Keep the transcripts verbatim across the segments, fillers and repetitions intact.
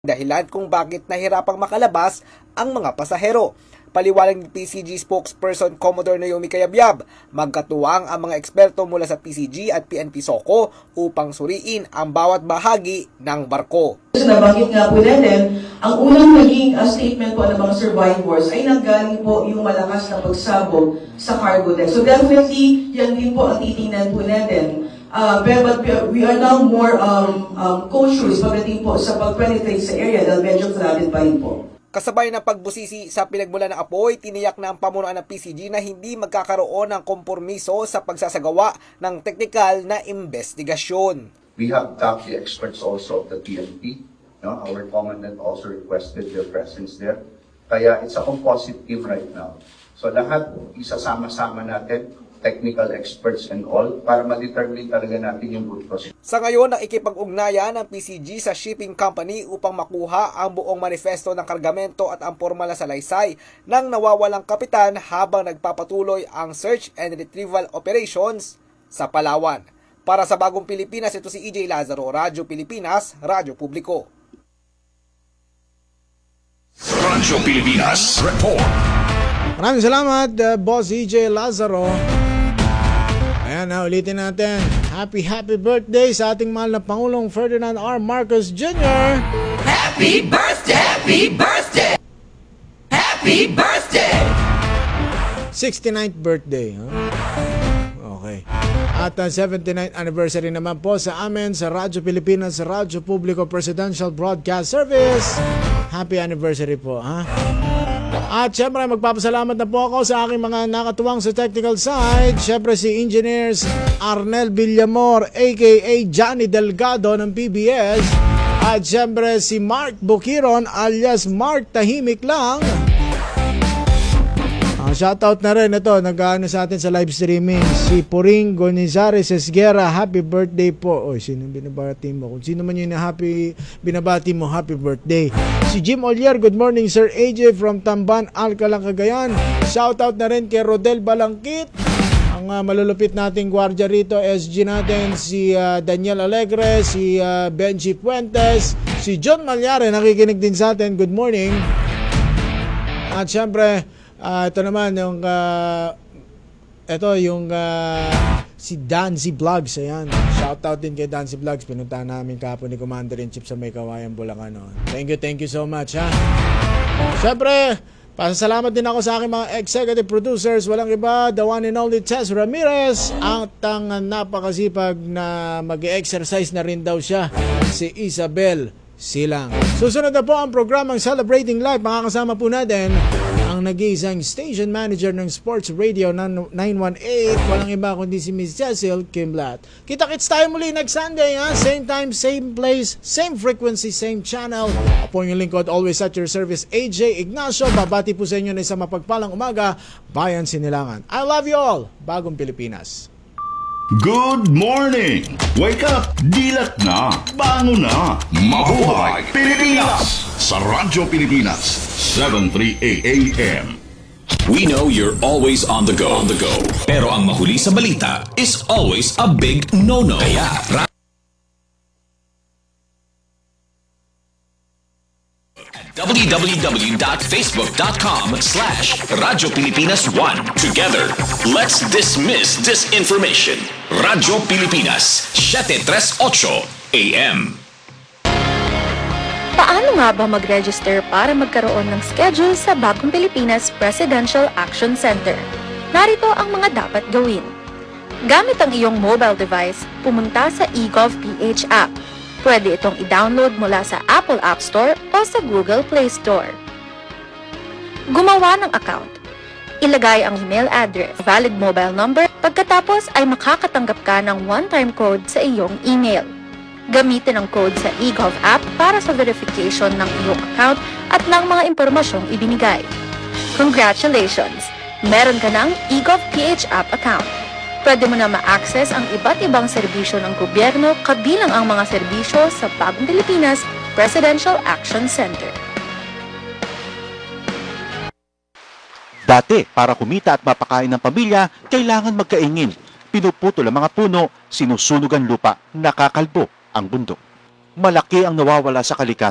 dahilan kung bakit nahirapang makalabas ang mga pasahero. Paliwanag ni P C G spokesperson Commodore Naomi Cayabyab, magkatuwang ang mga eksperto mula sa P C G at P N P SOCO upang suriin ang bawat bahagi ng barko. Nabanggit nga po natin, ang unang naging uh, statement po ng mga survivors ay nanggaling po yung malakas na pagsabog sa cargo deck. So definitely, yan din po ang titingnan po natin. Uh, but we are now more um, um, cautious pagdating po sa pag-penetrate sa area dahil medyo flooded pa rin po. Kasabay ng pagbusisi sa pinagmula ng apoy, tiniyak na ang pamunuan ng P C G na hindi magkakaroon ng kompromiso sa pagsasagawa ng teknikal na investigasyon. We have tapped the experts also of the P N P. No? Our commandant also requested their presence there. Kaya it's a composite team right now. So lahat isasama-sama natin, technical experts and all, para ma-determine talaga natin yung root cause. Sa ngayon, nakikipag-ugnayan ng P C G sa shipping company upang makuha ang buong manifesto ng kargamento at ang formal na salaysay ng nawawalang kapitan habang nagpapatuloy ang search and retrieval operations sa Palawan. Para sa Bagong Pilipinas, ito si E J Lazaro, Radyo Pilipinas, Radyo Publiko. Radyo Pilipinas Report. Maraming salamat, uh, Boss E J Lazaro. Ayan na, ulitin natin. Happy, happy birthday sa ating mahal na Pangulong Ferdinand R. Marcos Junior Happy birthday! Happy birthday! Happy birthday! sixty-ninth birthday. Huh? Okay. At uh, seventy-ninth anniversary naman po sa amin sa Radyo Pilipinas, Radyo Publiko Presidential Broadcast Service. Happy anniversary po, ha? At syempre magpapasalamat na po ako sa aking mga nakatuwang sa technical side. Syempre si Engineers Arnel Villamor aka Johnny Delgado ng P B S. At syempre si Mark Bukiron alias Mark Tahimik Lang. Uh, shoutout na rin ito, nag-ano sa atin sa live streaming. Si Puring Gonizares Esguera, happy birthday po. Oy, sino binabati mo? Kung sino man yun na happy, binabati mo, happy birthday. Si Jim Olier, good morning Sir A J from Tamban, Alcalang, Cagayan. Shoutout na rin kay Rodel Balangkit. Ang uh, malulupit nating gwardiya rito, S G natin, si uh, Daniel Alegre, si uh, Benji Puentes, si John Malyare, nakikinig din sa atin, good morning. At syempre, uh, ito naman yung uh, ito yung uh, si Danzy Vlogs, ayan. Shoutout din kay Danzy Vlogs. Pinuntahan namin kapon ni Commander-in-Chief sa May Kawayan, Bulacan. No? Thank you, thank you so much, ha. Siyempre, pasasalamat din ako sa aking mga executive producers. Walang iba, the one and only Tess Ramirez. Ang tang napakasipag na mag-exercise na rin daw siya, si Isabel Silang. Susunod na po ang programang Celebrating Life. Makakasama po natin ang nag-iisang station manager ng Sports Radio nine one eight. Walang iba kundi si Miss Cecil Kimblat. Kita-kits tayo muli next Sunday, ha? Same time, same place, same frequency, same channel. Ako yung lingkod, always at your service, A J Ignacio. Babati po sa inyo na isang mapagpalang umaga, Bayan Sinilangan. I love you all. Bagong Pilipinas. Good morning! Wake up! Dilat na! Bangon na! Mabuhay Pilipinas! Sa Radyo Pilipinas, seven thirty-eight A M. We know you're always on the go, on the go. Pero ang mahuli sa balita is always a big no-no. Kaya, www.facebook.com slash Radyo Pilipinas one. Together, let's dismiss disinformation. Radyo Pilipinas, seven thirty-eight A M. Paano nga ba mag-register para magkaroon ng schedule sa Bagong Pilipinas Presidential Action Center? Narito ang mga dapat gawin. Gamit ang iyong mobile device, pumunta sa eGovPH app. Pwede itong i-download mula sa Apple App Store o sa Google Play Store. Gumawa ng account. Ilagay ang email address, valid mobile number, pagkatapos ay makakatanggap ka ng one-time code sa iyong email. Gamitin ang code sa eGov app para sa verification ng iyong account at ng mga impormasyong ibinigay. Congratulations! Meron ka ng eGovPH app account. Pwede mo na ma-access ang iba't ibang serbisyo ng gobyerno kabilang ang mga serbisyo sa Bagong Pilipinas Presidential Action Center. Dati, para kumita at mapakain ng pamilya, kailangan magkaingin. Pinuputol ang mga puno, sinusunog ang lupa, nakakalbo ang bundok. Malaki ang nawawala sa kalikasan.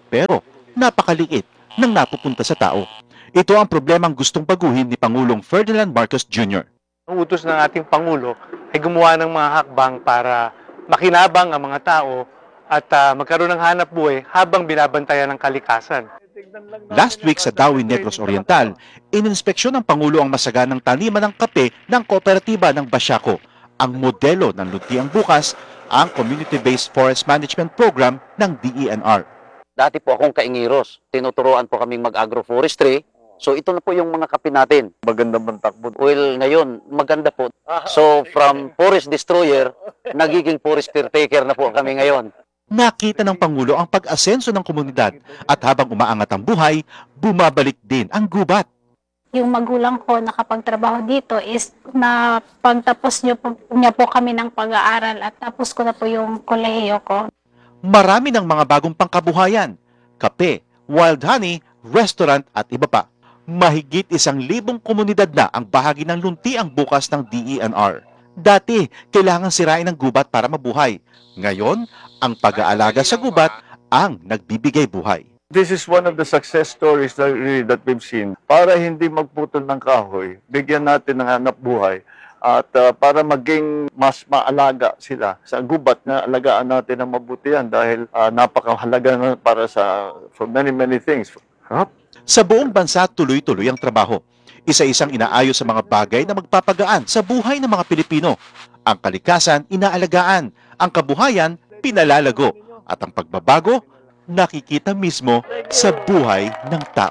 Pero napakaliit ng napupunta sa tao. Ito ang problemang gustong baguhin ni Pangulong Ferdinand Marcos Junior Ang utos ng ating Pangulo ay gumawa ng mga hakbang para makinabang ang mga tao at uh, magkaroon ng hanap buhay habang binabantayan ng kalikasan. Last week sa Dawi Negros Oriental, ininspeksyon ng Pangulo ang masaganang taniman ng kape ng kooperatiba ng Basyaco. Ang modelo ng Luntiang Bukas, ang Community-Based Forest Management Program ng D E N R. Dati po akong kaingiros. Tinuturoan po kaming mag-agroforestry. So ito na po yung mga kape natin. Maganda bang takbo? Well, ngayon, maganda po. So from forest destroyer, nagiging forest caretaker na po kami ngayon. Nakita ng Pangulo ang pag-asenso ng komunidad at habang umaangat ang buhay, bumabalik din ang gubat. Yung magulang ko nakapagtrabaho dito is na pagtapos niyo po, niya po kami ng pag-aaral at tapos ko na po yung kolehiyo ko. Marami ng mga bagong pangkabuhayan, kape, wild honey, restaurant at iba pa. Mahigit isang libong komunidad na ang bahagi ng Luntiang Bukas ng D E N R. Dati, kailangan sirain ng gubat para mabuhay. Ngayon, ang pag-aalaga sa gubat ang nagbibigay buhay. This is one of the success stories that, really, that we've seen. Para hindi magputol ng kahoy, bigyan natin ng hanap buhay. At uh, para maging mas maalaga sila sa gubat na alagaan natin ng mabuti yan dahil uh, napakahalaga na para sa for many, many things. Huh? Sa buong bansa, tuloy-tuloy ang trabaho. Isa-isang inaayos sa mga bagay na magpapagaan sa buhay ng mga Pilipino. Ang kalikasan, inaalagaan. Ang kabuhayan, pinalalago. At ang pagbabago, nakikita mismo sa buhay ng tao.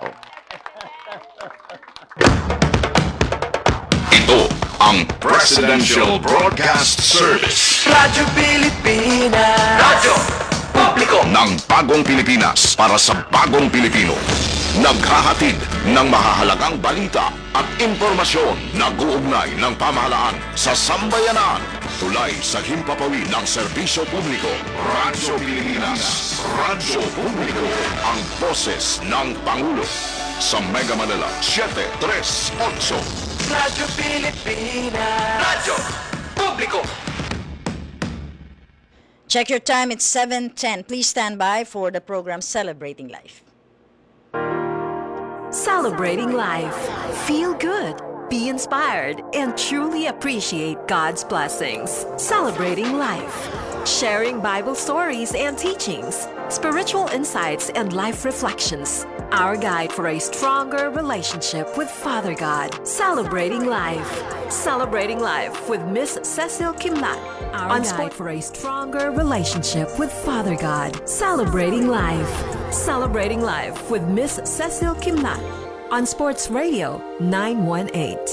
Ito ang Presidential Broadcast Service. Radyo Pilipinas. Radyo Publiko ng bagong Pilipinas para sa bagong Pilipino. Naghahatid ng mahahalagang balita at impormasyon na guugnay ng pamahalaan sa sambayanan. Tulay sa himpapawid ng serbisyo publiko. Radyo Pilipinas. Radyo Publiko. Ang boses ng Pangulo. Sa Mega Manila, seven three eight. Radyo Pilipinas. Radyo Publiko. Check your time, it's seven ten. Please stand by for the program Celebrating Life. Celebrating life. Feel good. Be inspired and truly appreciate God's blessings. Celebrating life. Sharing Bible stories and teachings, spiritual insights and life reflections. Our guide for a stronger relationship with Father God. Celebrating life. Celebrating life with Miss Cecil Kimlat. Our on guide for a stronger relationship with Father God. Celebrating life. Celebrating life with Miss Cecil Kimlat. On Sports Radio nine one eight.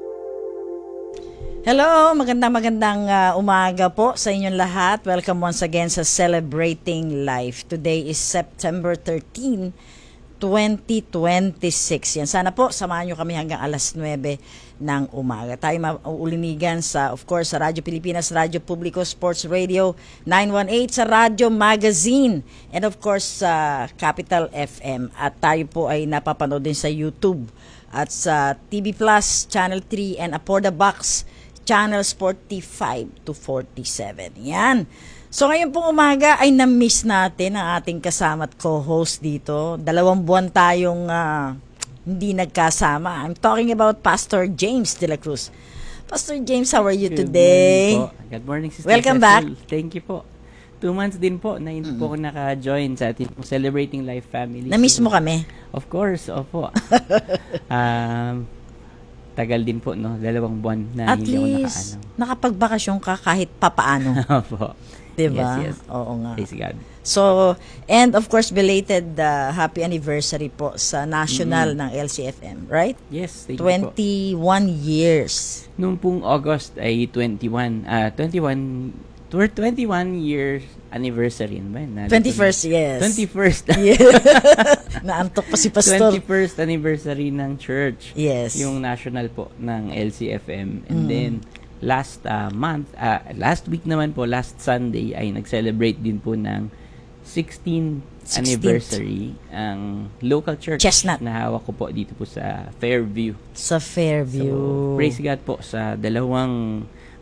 Hello, magandang magandang uh, umaga po sa inyong lahat. Welcome once again sa Celebrating Life. Today is September thirteenth, twenty twenty-six. Yan, sana po samahan nyo kami hanggang alas nuwebe ng umaga. Tayo mauulinigan sa, of course, sa Radyo Pilipinas, Radyo Publiko, Sports Radio nine one eight, sa Radyo Magazine, and of course sa Capital F M. At tayo po ay napapanood din sa YouTube at sa T V Plus, Channel three, and Aporda Box, Channels forty-five to forty-seven. Yan. So ngayon pong umaga ay na-miss natin ang ating kasama at co-host dito. Dalawang buwan tayong uh, hindi nagkasama. I'm talking about Pastor James De La Cruz. Pastor James, how are you Good today? Morning po. Good morning, Sister Welcome Cecil. back. Thank you po. Two months din po na hindi mm-hmm. po ako naka-join sa ating Celebrating Life family. Na-miss mo kami? Of course, opo. um, tagal din po, no? Dalawang buwan na At hindi ako naka-ano. At least, nakapagbakasyon ka kahit papaano. Opo. Diba? Yes, yes. Oo nga. Praise God. So, and of course, belated uh, happy anniversary po sa national mm-hmm. ng L C F M, right? Yes, thank twenty-one you po. years. Noong pong August ay twenty-one, ah, uh, twenty-one, twenty-one years anniversary. Ba? twenty-first, yes. twenty-first. Yeah. Naantok pa si Pastor. twenty-first anniversary ng church. Yes. Yung national po ng L C F M. And mm. then, last uh, month, uh, last week naman po, last Sunday, ay nag-celebrate din po ng sixteenth anniversary ang local church Chestnut. na hawak ko po dito po sa Fairview. Sa Fairview. So, praise God po sa dalawang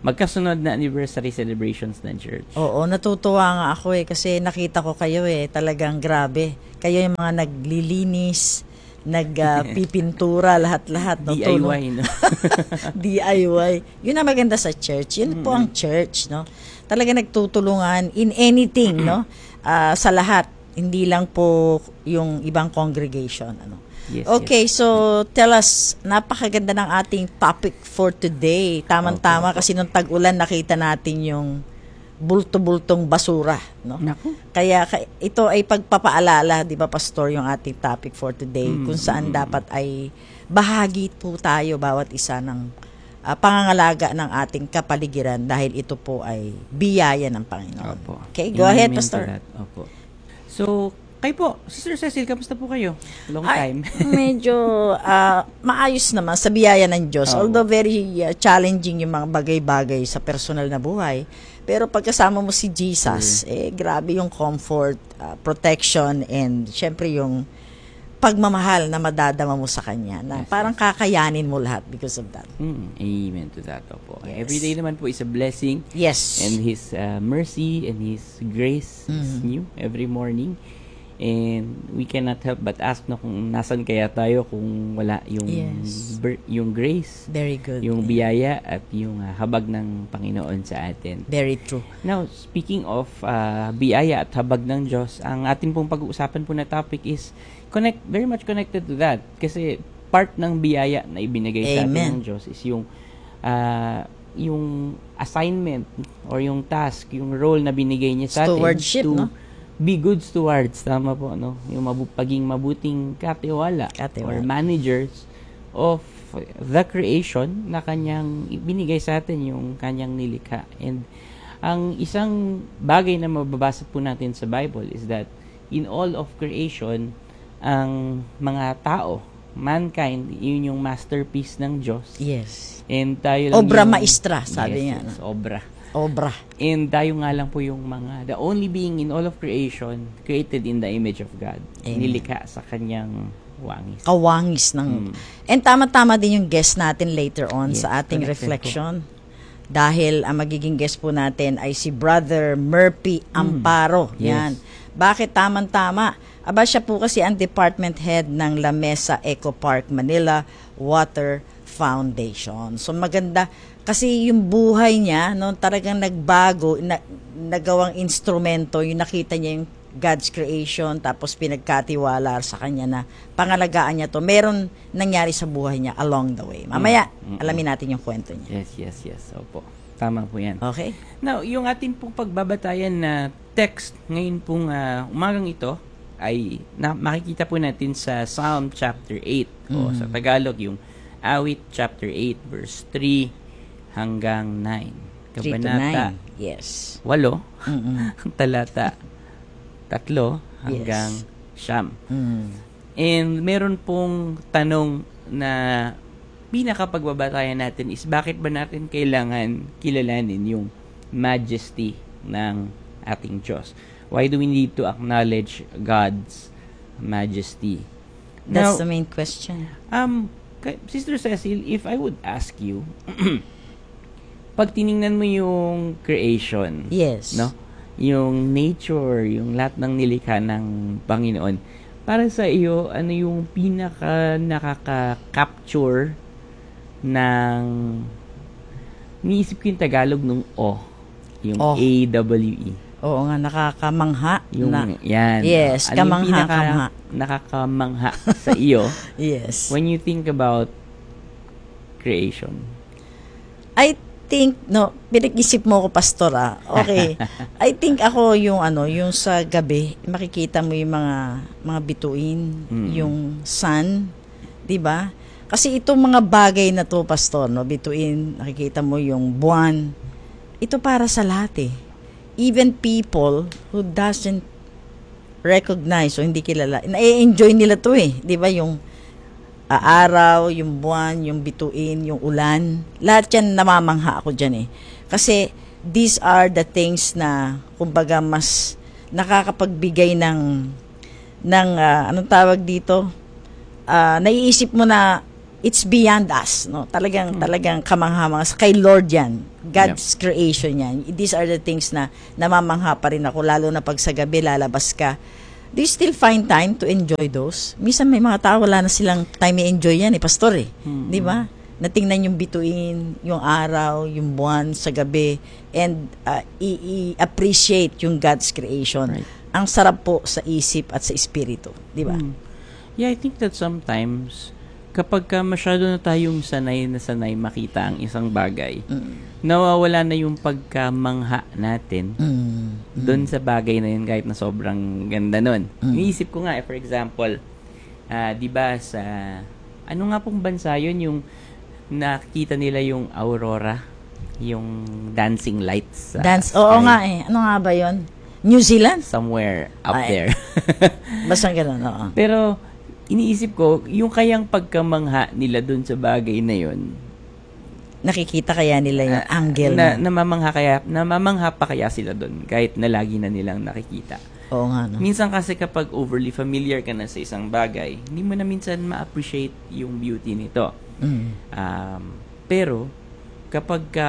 magkasunod na anniversary celebrations ng church. Oo, natutuwa nga ako eh kasi nakita ko kayo eh, talagang grabe. Kayo yung mga naglilinis, nagpipintura, lahat-lahat. No? D I Y, no? D I Y. Yun ang maganda sa church. Yun po ang church, no? Talaga nagtutulungan in anything, no? Uh, sa lahat. Hindi lang po yung ibang congregation, ano. Yes, okay, yes. so tell us, napakaganda ng ating topic for today. Tamang-tama kasi nung tag-ulan nakita natin yung bulto-bultong basura, no? Naku. Kaya ka- ito ay pagpapaalala, 'di ba Pastor, yung ating topic for today, Mm, kung saan mm. dapat ay bahagi po tayo bawat isa ng ah, pangangalaga ng ating kapaligiran dahil ito po ay biyaya ng Panginoon. Opo. Okay, go ahead, Amen to Pastor. that. Opo. So, kayo po, Sister Cecil, kamusta po kayo? Long Ay, time. medyo ah, maayos naman sa biyaya ng Diyos. Oo. Although very ah, challenging yung mga bagay-bagay sa personal na buhay. Pero pagkasama mo si Jesus, eh grabe yung comfort, ah, protection, and syempre yung pagmamahal na madadama mo sa Kanya. Na Yes, parang kakayanin mo lahat because of that. Mm, amen to that. Opo. Yes. Every day naman po is a blessing. Yes. And His uh, mercy and His grace is Mhm. new every morning. And we cannot help but ask na kung nasan kaya tayo kung wala yung Yes. ber- yung grace, Very good. yung biyaya at yung uh, habag ng Panginoon sa atin. Very true. Now, speaking of uh, biyaya at habag ng Diyos, ang atin pong pag-uusapan po na topic is connect very much connected to that kasi part ng biyaya na ibinigay sa atin Amen. ng Diyos is yung uh, yung assignment or yung task, yung role na binigay niya sa atin Stewardship, to no? be good stewards, tama po, no? Yung mabu- paging mabuting katiwala, Katiwala. or managers of the creation na kanyang binigay sa atin, yung kanyang nilikha. And ang isang bagay na mababasa po natin sa Bible is that in all of creation, ang mga tao, mankind, yun yung masterpiece ng Diyos. Yes. And tayo lang Obra yung- maestra, sabi yes, niya, yes, no? obra. Obra. And tayo nga lang po yung mga, the only being in all of creation created in the image of God. Amen. Nilikha sa kanyang wangis. Kawangis ng... Mm. And tama-tama din yung guest natin later on Yes, sa ating connected reflection. Dahil ang magiging guest po natin ay si Brother Murphy Amparo. Mm. Yes. Yan. Bakit tamang-tama? Aba, siya po kasi ang department head ng La Mesa Eco Park Manila Water Foundation. So maganda kasi yung buhay niya, no, talagang nagbago, na, nagawang instrumento, yung nakita niya yung God's creation, tapos pinagkatiwala sa kanya na pangalagaan niya to. Meron nangyari sa buhay niya along the way. Mamaya, Mm, mm, alamin natin yung kwento niya. Yes, yes, yes. Opo. Tama po yan. Okay. Now, yung ating pong pagbabatayan na text ngayon pong uh, umagang ito ay na, makikita po natin sa Psalm chapter eight. O Mhm. sa Tagalog, yung Awit chapter eight verse three hanggang nine. three to Kabanata nine. Yes. walo, Mm-mm. talata tatlo hanggang siyam. Mm. And meron pong tanong na pinakapagbabatayan natin is bakit ba natin kailangan kilalanin yung majesty ng ating Diyos? Why do we need to acknowledge God's majesty? That's Now, the main question. Um, kay- Sister Cecil, if I would ask you, pag tiningnan mo yung creation, Yes. no? Yung nature, yung lahat ng nilikha ng Panginoon, para sa iyo, ano yung pinaka nakaka-capture ng, niisip ko yung Tagalog nung O, yung O. A W E. Oo nga, nakakamangha. Yung, na, yan. Yes, Ano yung kamangha, pinaka kamangha. nakakamangha sa iyo Yes. when you think about creation? I think, no, pinag-isip mo ko, Pastor, ah. Okay. I think ako yung ano, yung sa gabi, makikita mo yung mga mga bituin, Mm. yung sun, 'di ba? Kasi itong mga bagay na to, Pastor, no, bituin, nakikita mo yung buwan. Ito para sa lahat eh. Even people who doesn't recognize o hindi kilala, na-enjoy nila to eh, 'di ba, yung uh, araw, yung buwan, yung bituin, yung ulan. Lahat yan namamangha ako dyan eh. Kasi these are the things na kumbaga mas nakakapagbigay ng ng uh, anong tawag dito? Uh, naiisip mo na it's beyond us, no? Talagang talagang kamangha-mangha kay Lord 'yan. God's creation 'yan. These are the things na namamangha pa rin ako, lalo na pag sa gabi lalabas ka. Do you still find time to enjoy those? Minsan may mga tao wala na silang time i-enjoy 'yan, eh, pastor, eh. Mm-hmm. 'Di ba? Natingnan yung bituin, yung araw, yung buwan sa gabi, and uh, i- i-appreciate yung God's creation. Right. Ang sarap po sa isip at sa espiritu, 'di ba? Mm. Yeah, I think that sometimes kapag ka masyado na tayong sanay na sanay makita ang isang bagay, mm. nawawala na yung pagkamangha natin mm. doon sa bagay na yun kahit na sobrang ganda nun. Mm. Iniisip ko nga, eh, for example, uh, di ba sa, ano nga pong bansa yun, yung nakita nila yung aurora, yung dancing lights. Sa Dance, oo sky. nga eh. Ano nga ba yun? New Zealand? Somewhere up Ay. there. Basta ganun, oo. Pero, iniisip ko, yung kayang pagkamangha nila dun sa bagay na yun, nakikita kaya nila yung uh, angle na, na, namamangha kaya namamangha pa kaya sila dun kahit na lagi na nilang nakikita. Oo nga, no? Minsan kasi kapag overly familiar ka na sa isang bagay, hindi mo na minsan ma-appreciate yung beauty nito. Mm. Um, pero kapag ka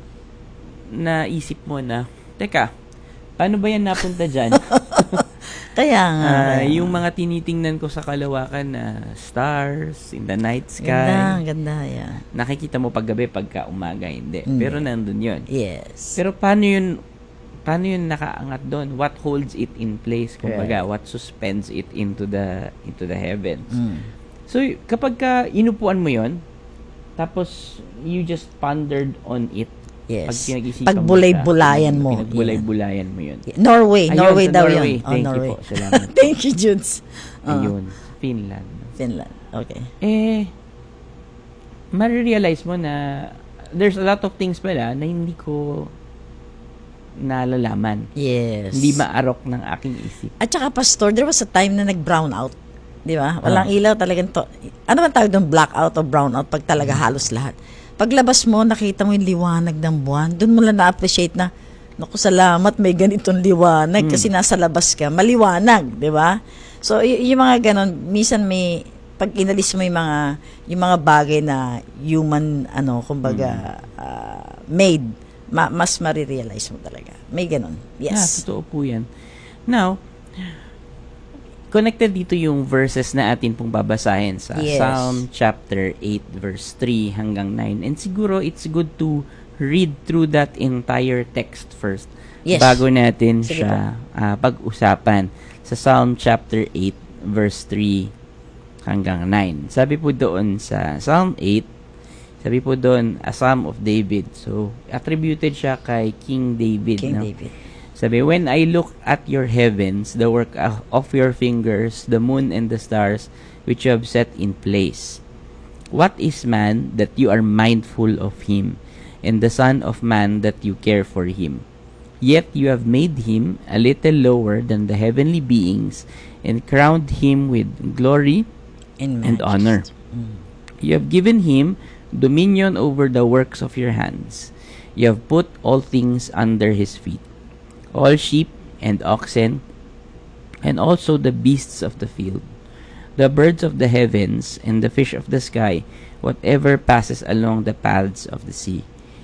naisip mo na, teka, paano ba yan napunta dyan? Kaya nga. Uh, kaya. yung mga tinitingnan ko sa kalawakan na stars in the night sky. Ganda, ganda, yeah. Nakikita mo paggabi, pagka umaga, hindi. Mm. Pero nandun yun. Yes. Pero paano yun, paano yun nakaangat doon? What holds it in place? Kumbaga, Correct. what suspends it into the into the heavens? Mm. So, kapag ka inupuan mo yun, tapos you just pondered on it, Yes. pag pinag-isipan Pagbulay-bulayan mo. Pinagbulay-bulayan mo yun. Norway, Ayun, Norway sa daw Norway. yun. Oh, Thank Norway. you po. Salamat. Thank you, Judes. Uh, Ayun. Finland. Finland. Okay. Eh, marirealize mo na there's a lot of things pala na hindi ko nalalaman. Yes. Hindi maarok ng aking isip. At saka, Pastor, there was a time na nag-brown out. Di ba? Walang Ah. ilaw talagang to. Ano man tawag doon? Blackout o brown out pag talaga halos lahat. Paglabas mo, nakita mo yung liwanag ng buwan. Doon mo lang na-appreciate na, naku, salamat, may ganitong liwanag Mm. kasi nasa labas ka. Maliwanag, di ba? So, y- yung mga ganon, minsan may, pag inalis mo yung mga, yung mga bagay na human, ano, kumbaga, uh, made, ma- mas marirealize mo talaga. May ganon. Yeah, Yes. totoo po yan. Now, connected dito yung verses na atin pong babasahin sa Yes. Psalm chapter eight verse three hanggang nine. And siguro it's good to read through that entire text first Yes. bago natin Sige siya uh, pag-usapan. Sa Psalm chapter eight verse three hanggang nine. Sabi po doon sa Psalm eight, sabi po doon, a Psalm of David. So, attributed siya kay King David. King no? David. Sabi, when I look at your heavens, the work of, of your fingers, the moon and the stars, which you have set in place. What is man that you are mindful of him, and the son of man that you care for him? Yet you have made him a little lower than the heavenly beings, and crowned him with glory In and honor. Mm. You have given him dominion over the works of your hands. You have put all things under his feet, all sheep and oxen, and also the beasts of the field, the birds of the heavens, and the fish of the sky, whatever passes along the paths of the sea.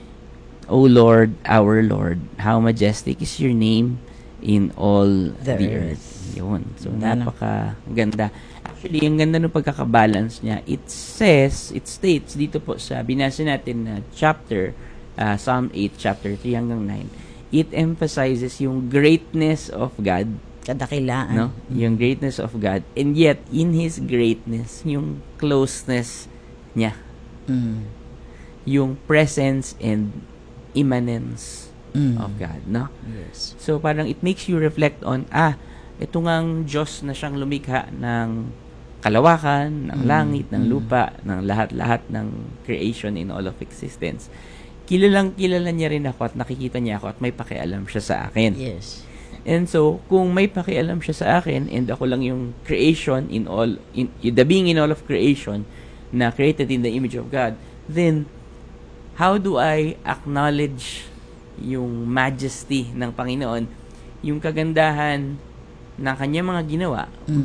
O Lord, our Lord, how majestic is your name in all The the, earth. earth. Yun. So, Ganda, no? napaka-ganda. Actually, yung ganda ng pagkakabalance niya, it says, it states dito po sa, binasa natin na chapter, uh, Psalm eight, chapter three hanggang nine, it emphasizes yung greatness of God. Kadakilaan. No? Yung greatness of God. And yet, in His greatness, yung closeness niya. Mm. Yung presence and immanence Mm. of God. No? Yes. So, parang it makes you reflect on, ah, ito ngang Diyos na siyang lumikha ng kalawakan, ng Mm. langit, ng Mm. lupa, ng lahat-lahat ng creation in all of existence. Kilalang kilala niya rin ako at nakikita niya ako at may pakialam siya sa akin. Yes. And so, kung may pakialam siya sa akin and ako lang yung creation in all, in, the being in all of creation na created in the image of God, then, how do I acknowledge yung majesty ng Panginoon, yung kagandahan ng kanyang mga ginawa, Mm. but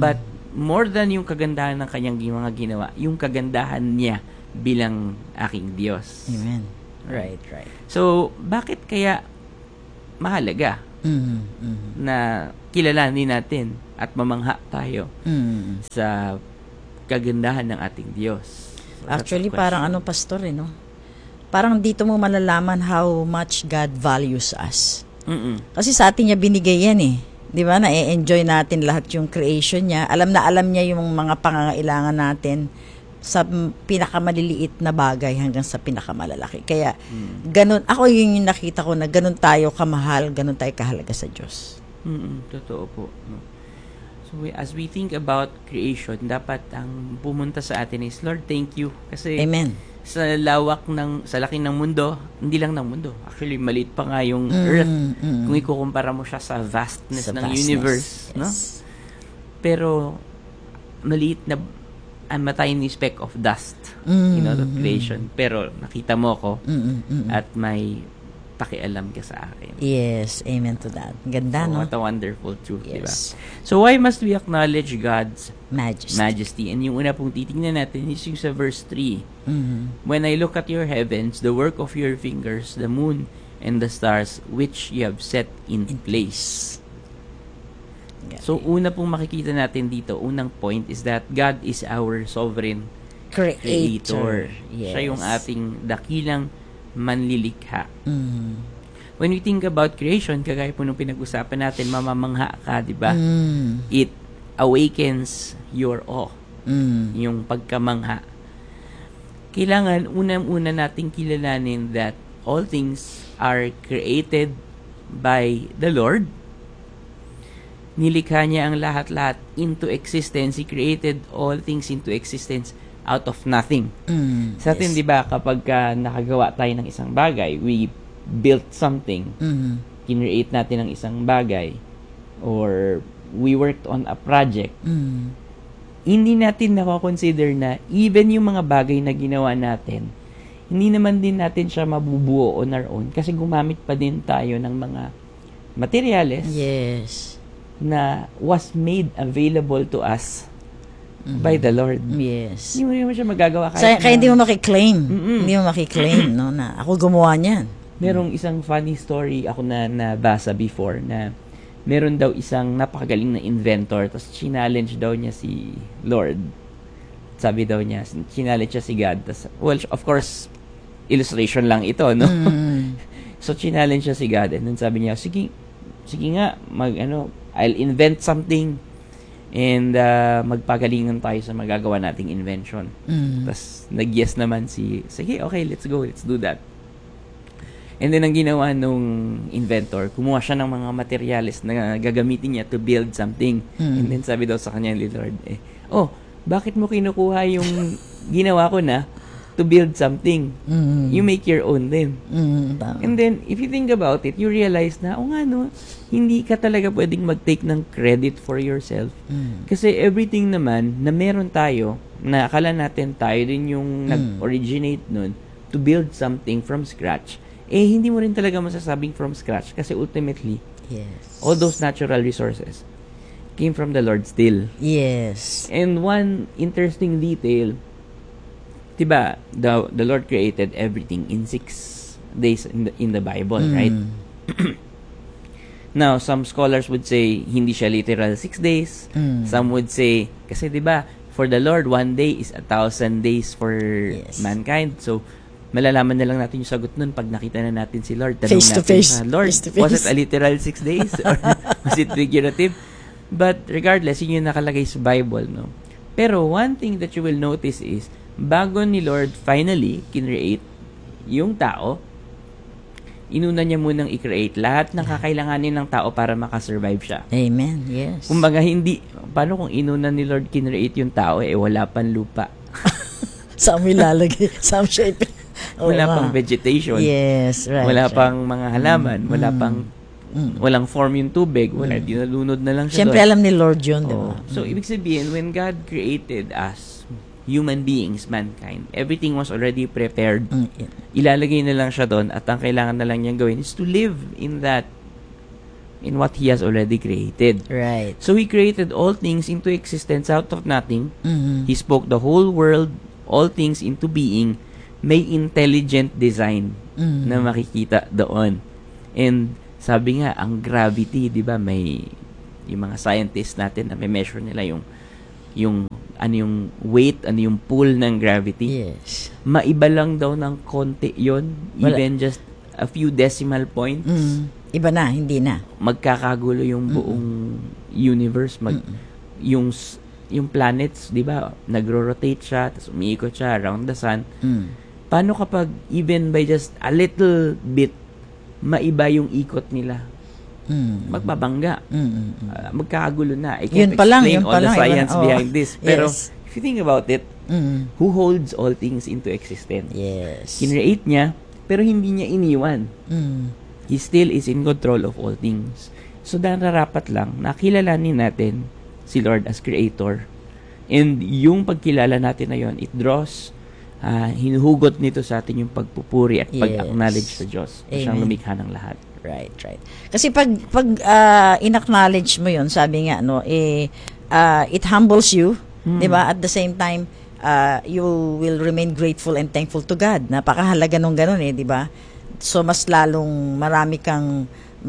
more than yung kagandahan ng kanyang mga ginawa, yung kagandahan niya bilang aking Diyos. Amen. Right, right. So, bakit kaya mahalaga Mm, mm. na kilalanin natin at mamangha tayo Mm. sa kagandahan ng ating Diyos? So, Actually, parang ano, pastor, eh, no? Parang dito mo malalaman how much God values us. Mm-mm. Kasi sa atin niya binigay yan, eh. Di ba? Na-enjoy natin lahat yung creation niya. Alam na alam niya yung mga pangangailangan natin sa pinakamaliliit na bagay hanggang sa pinakamalalaki. Kaya, Mm. ganun, ako yun yung nakita ko na ganun tayo kamahal, ganun tayo kahalaga sa Diyos. Mm-mm, totoo po. No? So, we, as we think about creation, dapat ang pumunta sa atin is, Lord, thank you. Kasi, Amen. sa lawak ng, sa laki ng mundo, hindi lang ng mundo. Actually, maliit pa nga yung Mm, Earth. mm. Kung ikukumpara mo siya sa vastness Sa ng vastness, universe. yes. No? Pero, maliit na, I'm a tiny speck of dust Mm, in all of mm. creation. Pero, nakita mo ko Mm, mm, mm. at may pakialam ka sa akin. Yes, amen to that. Ganda, So, no? what a wonderful truth, di ba? Yes. So, why must we acknowledge God's Majesty. majesty? And yung una pong titingnan natin is yung sa verse three. Mhm. When I look at your heavens, the work of your fingers, the moon and the stars, which you have set in, place. So, una pong makikita natin dito, unang point is that God is our sovereign Creator. creator. Siya yung Yes. ating dakilang manlilikha. Mm. When we think about creation, kagaya po nung pinag-usapan natin, mamamangha ka, di ba? Mm. It awakens your awe, Mm. yung pagkamangha. Kailangan unang-una nating kilalanin that all things are created by the Lord. Nilikha niya ang lahat-lahat into existence. He created all things into existence out of nothing. Mm. Sa atin, Yes. di ba, kapag ka nakagawa tayo ng isang bagay, we built something, Mhm. kinreate natin ang isang bagay, or we worked on a project, Mm. hindi natin nako-consider na even yung mga bagay na ginawa natin, hindi naman din natin siya mabubuo on our own kasi gumamit pa din tayo ng mga materyales Yes. na was made available to us Mhm. by the Lord. Yes. Hindi mo naman siya magagawa kahit Kaya, kaya na- hindi mo makiklaim. Mm-mm. Hindi mo makiklaim, no, na ako gumawa niyan. Merong isang funny story ako na nabasa before na meron daw isang napakagaling na inventor tapos challenge daw niya si Lord. Sabi daw niya, challenge siya si God. Tas, well, of course, illustration lang ito, no? Mm. So, challenge siya si God and then sabi niya, sige, sige nga, mag, ano, I'll invent something and uh, magpagalingan tayo sa magagawa nating invention. Mm. Tapos, nag-yes naman si, sige, okay, let's go, let's do that. And then, ang ginawa nung inventor, kumuha siya ng mga materyales na gagamitin niya to build something. Mm. And then, sabi daw sa kanya ni Lord, eh, oh, bakit mo kinukuha yung ginawa ko na to build something? Mm. You make your own din. Mm. Tama. And then, if you think about it, you realize na, o nga no, hindi ka talaga pwedeng mag-take ng credit for yourself. Mm. Kasi everything naman na meron tayo, na akala natin tayo din yung Mm. nag-originate nun to build something from scratch, eh hindi mo rin talaga masasabing from scratch kasi ultimately, Yes. all those natural resources came from the Lord still. Yes. And one interesting detail, diba, the, the Lord created everything in six days in the, in the Bible, Mm. right? Now, some scholars would say, hindi siya literal six days. Mm. Some would say, kasi diba, for the Lord, one day is a thousand days for Yes. mankind. So, malalaman na lang natin yung sagot nun pag nakita na natin si Lord. Tanong Face to natin face. sa Lord, Face to was face. it a literal six days? Or was it figurative? But regardless, yun yung nakalagay sa Bible, no? Pero one thing that you will notice is, bago ni Lord finally kinreate yung tao, inuna niya munang i-create lahat ng kakailanganin ng tao para makasurvive siya. Amen. Yes. Kumbaga, hindi, paano kung inuna ni Lord kinreate yung tao, eh wala pang lupa. Saan mo ilalagay? Saan mo siya ipin- Oo Wala nga. pang vegetation. Yes, right. Wala right. pang mga halaman. Mm, Wala mm, pang, mm. walang form yung tubig. Wala, Mm. dinalunod na lang siya Siyempre, doon. alam ni Lord yun, di ba? Oo. So, ibig sabihin, when God created us, human beings, mankind, everything was already prepared. Mm, yeah. Ilalagay na lang siya doon at ang kailangan na lang niyang gawin is to live in that in what He has already created. Right. So He created all things into existence out of nothing. Mhm. He spoke the whole world, all things into being. May intelligent design Mhm. na makikita doon. And sabi nga, ang gravity, di ba, may yung mga scientists natin na may measure nila yung yung ano yung weight, ano yung pull ng gravity. Yes. Maiba lang daw ng konti yon, Wala. even just a few decimal points. Mm. Iba na, hindi na. Magkakagulo yung buong universe. Mag, yung s- yung planets, di ba, nagro-rotate siya, tapos umiikot siya around the sun. Mm. Paano kapag even by just a little bit, maiba yung ikot nila? Mm. Magbabangga. Mm. Uh, magkakagulo na. I can't Yun pa lang, explain yun all pa the lang, science iba na. Oh. behind this. Pero Yes. if you think about it, Mm. who holds all things into existence? Yes. Kinreate niya, pero hindi niya iniwan. Mm. He still is in control of all things. So, nararapat lang, nakilalanin natin si Lord as Creator. And yung pagkilala natin na yun, it draws, uh, hinuhugot nito sa atin yung pagpupuri at Yes. pag-acknowledge sa Diyos. Na siyang Amen. lumikha ng lahat. Right, right. Kasi pag pag uh, in-acknowledge mo 'yun, sabi nga no, eh uh, it humbles you, Hmm. 'di ba? At the same time, uh, you will remain grateful and thankful to God. Napakahalaga nung ganun eh, 'di ba? So mas lalong marami kang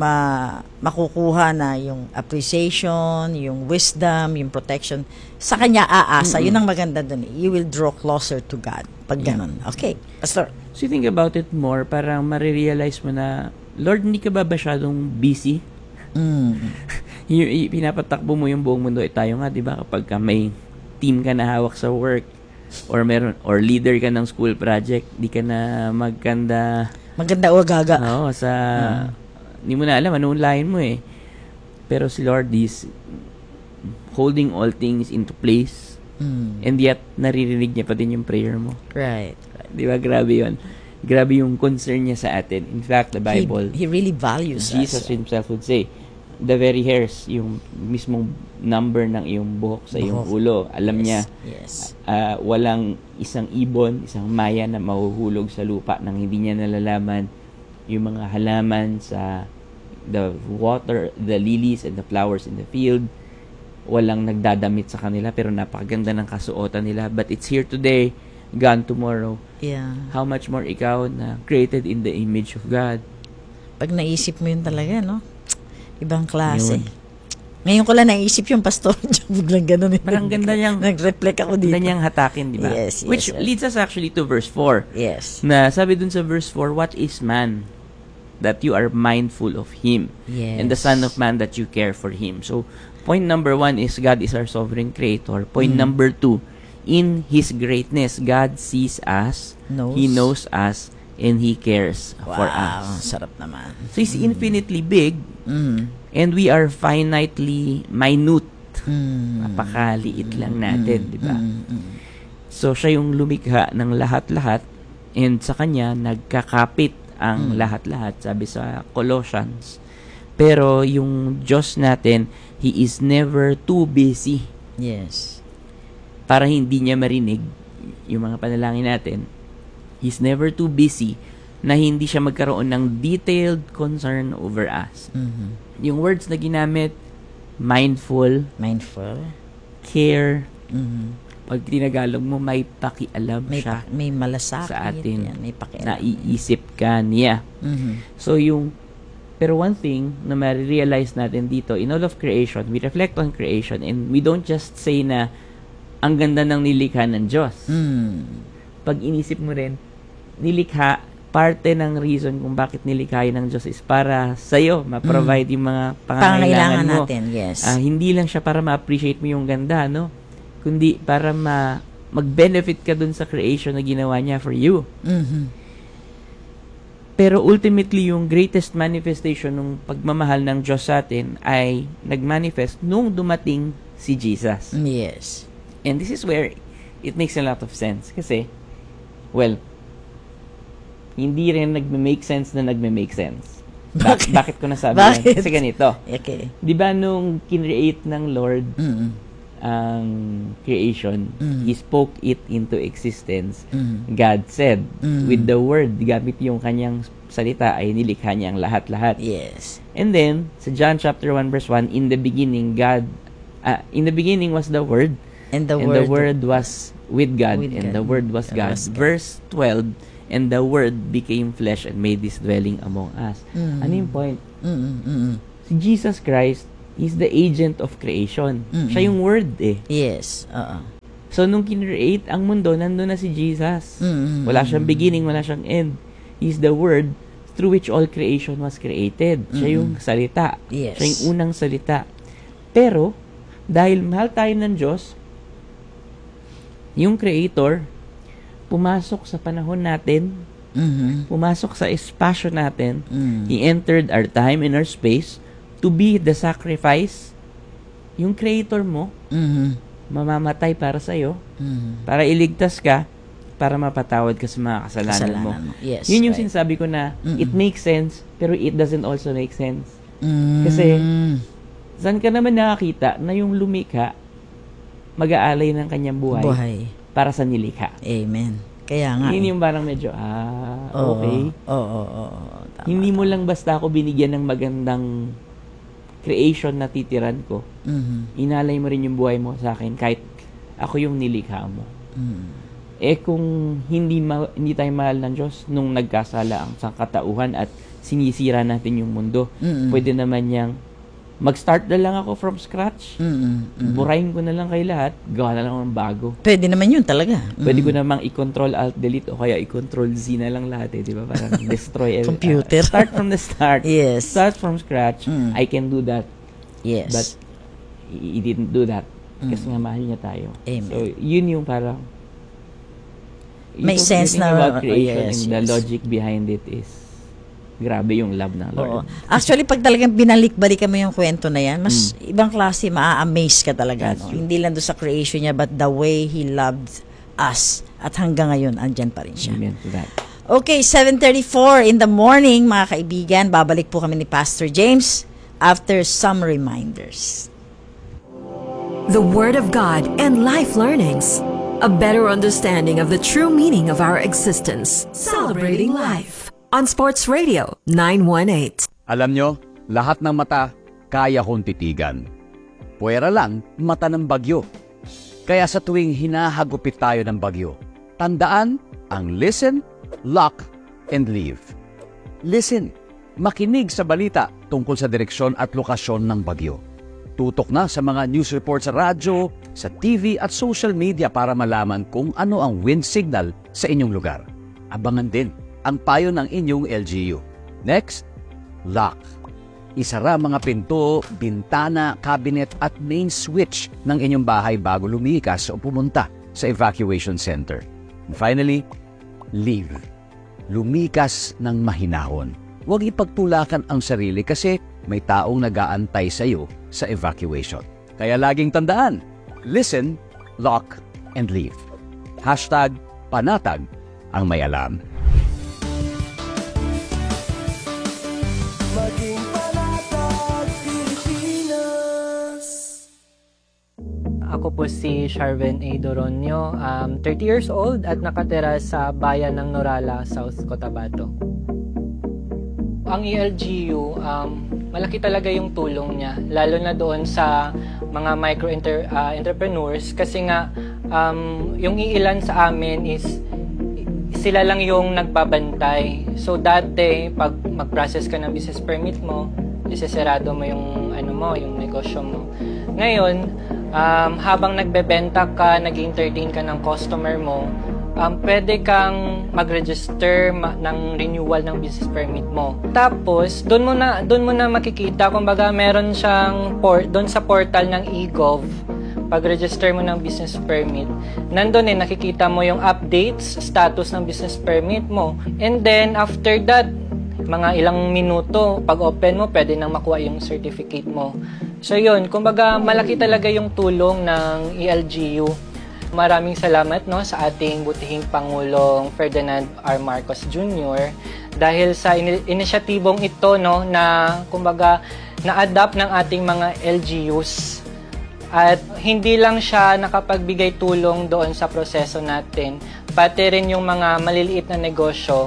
ma makukuha na yung appreciation, yung wisdom, yung protection sa kanya aasa. Mm-mm. Yun ang maganda dun. eh. You will draw closer to God pag ganun. Okay. Pastor. So, you think about it more, parang marirealize mo na, Lord, hindi ka ba masyadong busy? Mm. Y- y- pinapatakbo mo yung buong mundo. Eh, tayo nga, di ba, kapag ka may team ka na hawak sa work, or meron or leader ka ng school project, di ka na magkanda maganda o gaga. Oo, sa hindi mo na alam anong line mo eh. Pero si Lord is holding all things into place. Mm. And yet naririnig niya pa din yung prayer mo. Right. Di ba, grabe yun. Grabe yung concern niya sa atin. In fact, the Bible, He, he really values Jesus us. himself would say, the very hairs, yung mismong number ng iyong buhok sa iyong Buhok. ulo, alam Yes, niya, yes. ah, walang isang ibon, isang maya na mahuhulog sa lupa nang hindi niya nalalaman yung mga halaman sa the water, the lilies and the flowers in the field. Walang nagdadamit sa kanila pero napakaganda ng kasuotan nila. But it's here today, gone tomorrow. Yeah. How much more ikaw na created in the image of God? Pag naisip mo yun talaga, no? Ibang klase. Yun. Ngayon ko lang naisip yung pastor. Biglang ganun. eh. Parang ganda niyang nag-reflect ako dito. Ganda niyang hatakin, di ba? Yes, yes. Which yes. leads us actually to verse four. Yes. Na sabi dun sa verse four, what is man that you are mindful of him? Yes. And the Son of Man that you care for him. So, point number one is God is our sovereign creator. Point Mm. number two, in His greatness, God sees us, Knows. He knows us, and He cares for Wow, us. sarap naman. So, He's infinitely big, Mm. and we are finitely minute. Mm. Napakaliit lang natin, di ba? Mm, mm. So, siya yung lumikha ng lahat-lahat, and sa kanya, nagkakapit ang Mm. lahat-lahat, sabi sa Colossians. Pero, yung Diyos natin, He is never too busy Yes. para hindi niya marinig yung mga panalangin natin. He's never too busy na hindi siya magkaroon ng detailed concern over us. Mhm. Yung words na ginamit, mindful, Mindful. care, Mhm. pag tinagalog mo, may pakialam May, siya pa- may malasakit. sa atin. Yan, may pakialam. Naiisip ka niya. Mhm. So yung, pero one thing na ma-realize natin dito, in all of creation, we reflect on creation and we don't just say na ang ganda ng nilikha ng Diyos. Mm. Pag inisip mo rin, nilikha, parte ng reason kung bakit nilikha yun ng Diyos is para sa'yo, ma-provide yung mga pangangailangan Pangangailangan mo. natin, yes. Ah, hindi lang siya para ma-appreciate mo yung ganda, no? Kundi para ma mag-benefit ka dun sa creation na ginawa niya for you. Mhm. Pero ultimately, yung greatest manifestation ng pagmamahal ng Diyos sa atin ay nag-manifest nung dumating si Jesus. Yes. And this is where it makes a lot of sense. Kasi, well, hindi rin nagme-make sense na nagme-make sense. Ba- Bakit? bakit ko nasabi Bakit? yan? Kasi ganito. Okay. Di ba nung kinreate ng Lord Mm. ang creation, Mm. He spoke it into existence. Mm. God said, Mm. with the word, gamit yung kanyang salita ay nilikha niya ang lahat-lahat. Yes. And then, sa John chapter one verse one, in the beginning, God, uh, in the beginning was the Word, and the, and word, the Word was with God, with and God. the Word was God God. was God. Verse twelve, and the Word became flesh and made His dwelling among us. Mm. Ano yung point? Mm-mm, mm-mm. Si Jesus Christ is the agent of creation. Mm-mm. Siya yung Word eh. Yes. Oo. So, nung kinreate ang mundo, nandun na si Jesus. Mm-mm. Wala siyang beginning, wala siyang end. He's the Word through which all creation was created. Siya yung salita. Yes. Siya yung unang salita. Pero, dahil mahal tayo ng Diyos, yung Creator, pumasok sa panahon natin, Mm-hmm. pumasok sa espasyo natin, Mm. He entered our time and our space to be the sacrifice. Yung Creator mo, Mm-hmm. mamamatay para sa'yo, Mm-hmm. para iligtas ka, para mapatawad ka sa mga kasalanan, Kasalanan mo. mo. Yes, Yun yung right. sinasabi ko na Mm-mm. it makes sense, pero it doesn't also make sense. Mm. Kasi, saan ka naman nakakita na yung lumikha, mag-aalay ng kanyang buhay, Buhay. para sa nilikha? Amen. Kaya nga. Yun eh. yung parang medyo, ah, Oo. okay. Oo, oo, oo. Tama. Hindi mo lang basta ako binigyan ng magandang creation na titiran ko. Mhm. Inalay mo rin yung buhay mo sa akin kahit ako yung nilikha mo. Mm. Eh kung hindi ma- hindi tayo mahal ng Diyos nung nagkasala ang sangkatauhan at sinisira natin yung mundo, Mm-mm. pwede naman niyang mag-start na lang ako from scratch. Mm-mm. Mm-mm. Burahin ko na lang kay lahat, gawa na lang ng bago. Pwede naman yun talaga. Pwede ko Mm. namang i-control alt delete o kaya i-control Z na lang lahat eh, di ba? Parang destroy every- Computer. uh, start from the start. Yes. Start from scratch. Mm. I can do that. Yes. But he he didn't do that. Mm. Kasi nga mahal niya tayo. Amen. So, yun yung parang yung May sense thing na- about creation yes, and the yes. logic behind it is grabe yung love ng Oo. Lord. Actually, pag talagang binalik-balikan mo yung kwento na yan, mas ibang klase, maa-amaze ka talaga. That's No? true. Hindi lang doon sa creation niya, but the way He loved us. At hanggang ngayon, andyan pa rin siya. Amen to that. Okay, seven thirty-four in the morning, mga kaibigan. Babalik po kami ni Pastor James after some reminders. The Word of God and life learnings. A better understanding of the true meaning of our existence. Celebrating life. On Sports Radio nine one eight. Alam nyo, lahat ng mata kaya kong titigan. Puwera lang, mata ng bagyo. Kaya sa tuwing hinahagupit tayo ng bagyo, tandaan ang listen, lock, and leave. Listen, makinig sa balita tungkol sa direksyon at lokasyon ng bagyo. Tutok na sa mga news report sa radyo, sa T V at social media para malaman kung ano ang wind signal sa inyong lugar. Abangan din ang payo ng inyong L G U. Next, lock. Isara mga pinto, bintana, cabinet at main switch ng inyong bahay bago lumikas o pumunta sa evacuation center. And finally, leave. Lumikas ng mahinahon. Huwag ipagtulakan ang sarili kasi may taong nag-aantay sa iyo sa evacuation. Kaya laging tandaan, listen, lock, and leave. Hashtag panatag ang may alam. Maging panatag Pilipinas. Ako po si Sharven A. Doronio, um, thirty years old at nakatira sa bayan ng Norala, South Cotabato. Ang E L G U, um, malaki talaga yung tulong niya, lalo na doon sa mga micro-entrepreneurs kasi nga um, yung iilan sa amin is sila lang yung nagbabantay. So dati, pag mag-process ka ng business permit mo, isesarado mo yung, ano mo, yung negosyo mo. Ngayon, um, habang nagbebenta ka, nag-entertain ka ng customer mo, um, pwede kang mag-register ma- ng renewal ng business permit mo. Tapos, doon mo na doon mo na makikita kumbaga meron siyang port doon sa portal ng e-gov. Pag-register mo ng business permit, nandun eh nakikita mo yung updates, status ng business permit mo. And then after that, mga ilang minuto, pag open mo, pwede nang makuha yung certificate mo. So yun, kumbaga malaki talaga yung tulong ng E L G U. Maraming salamat no sa ating butihing Pangulong Ferdinand R. Marcos Junior dahil sa in- inisyatibong ito no na kumbaga na-adapt ng ating mga L G Us. At hindi lang siya nakapagbigay tulong doon sa proseso natin, pati rin yung mga maliliit na negosyo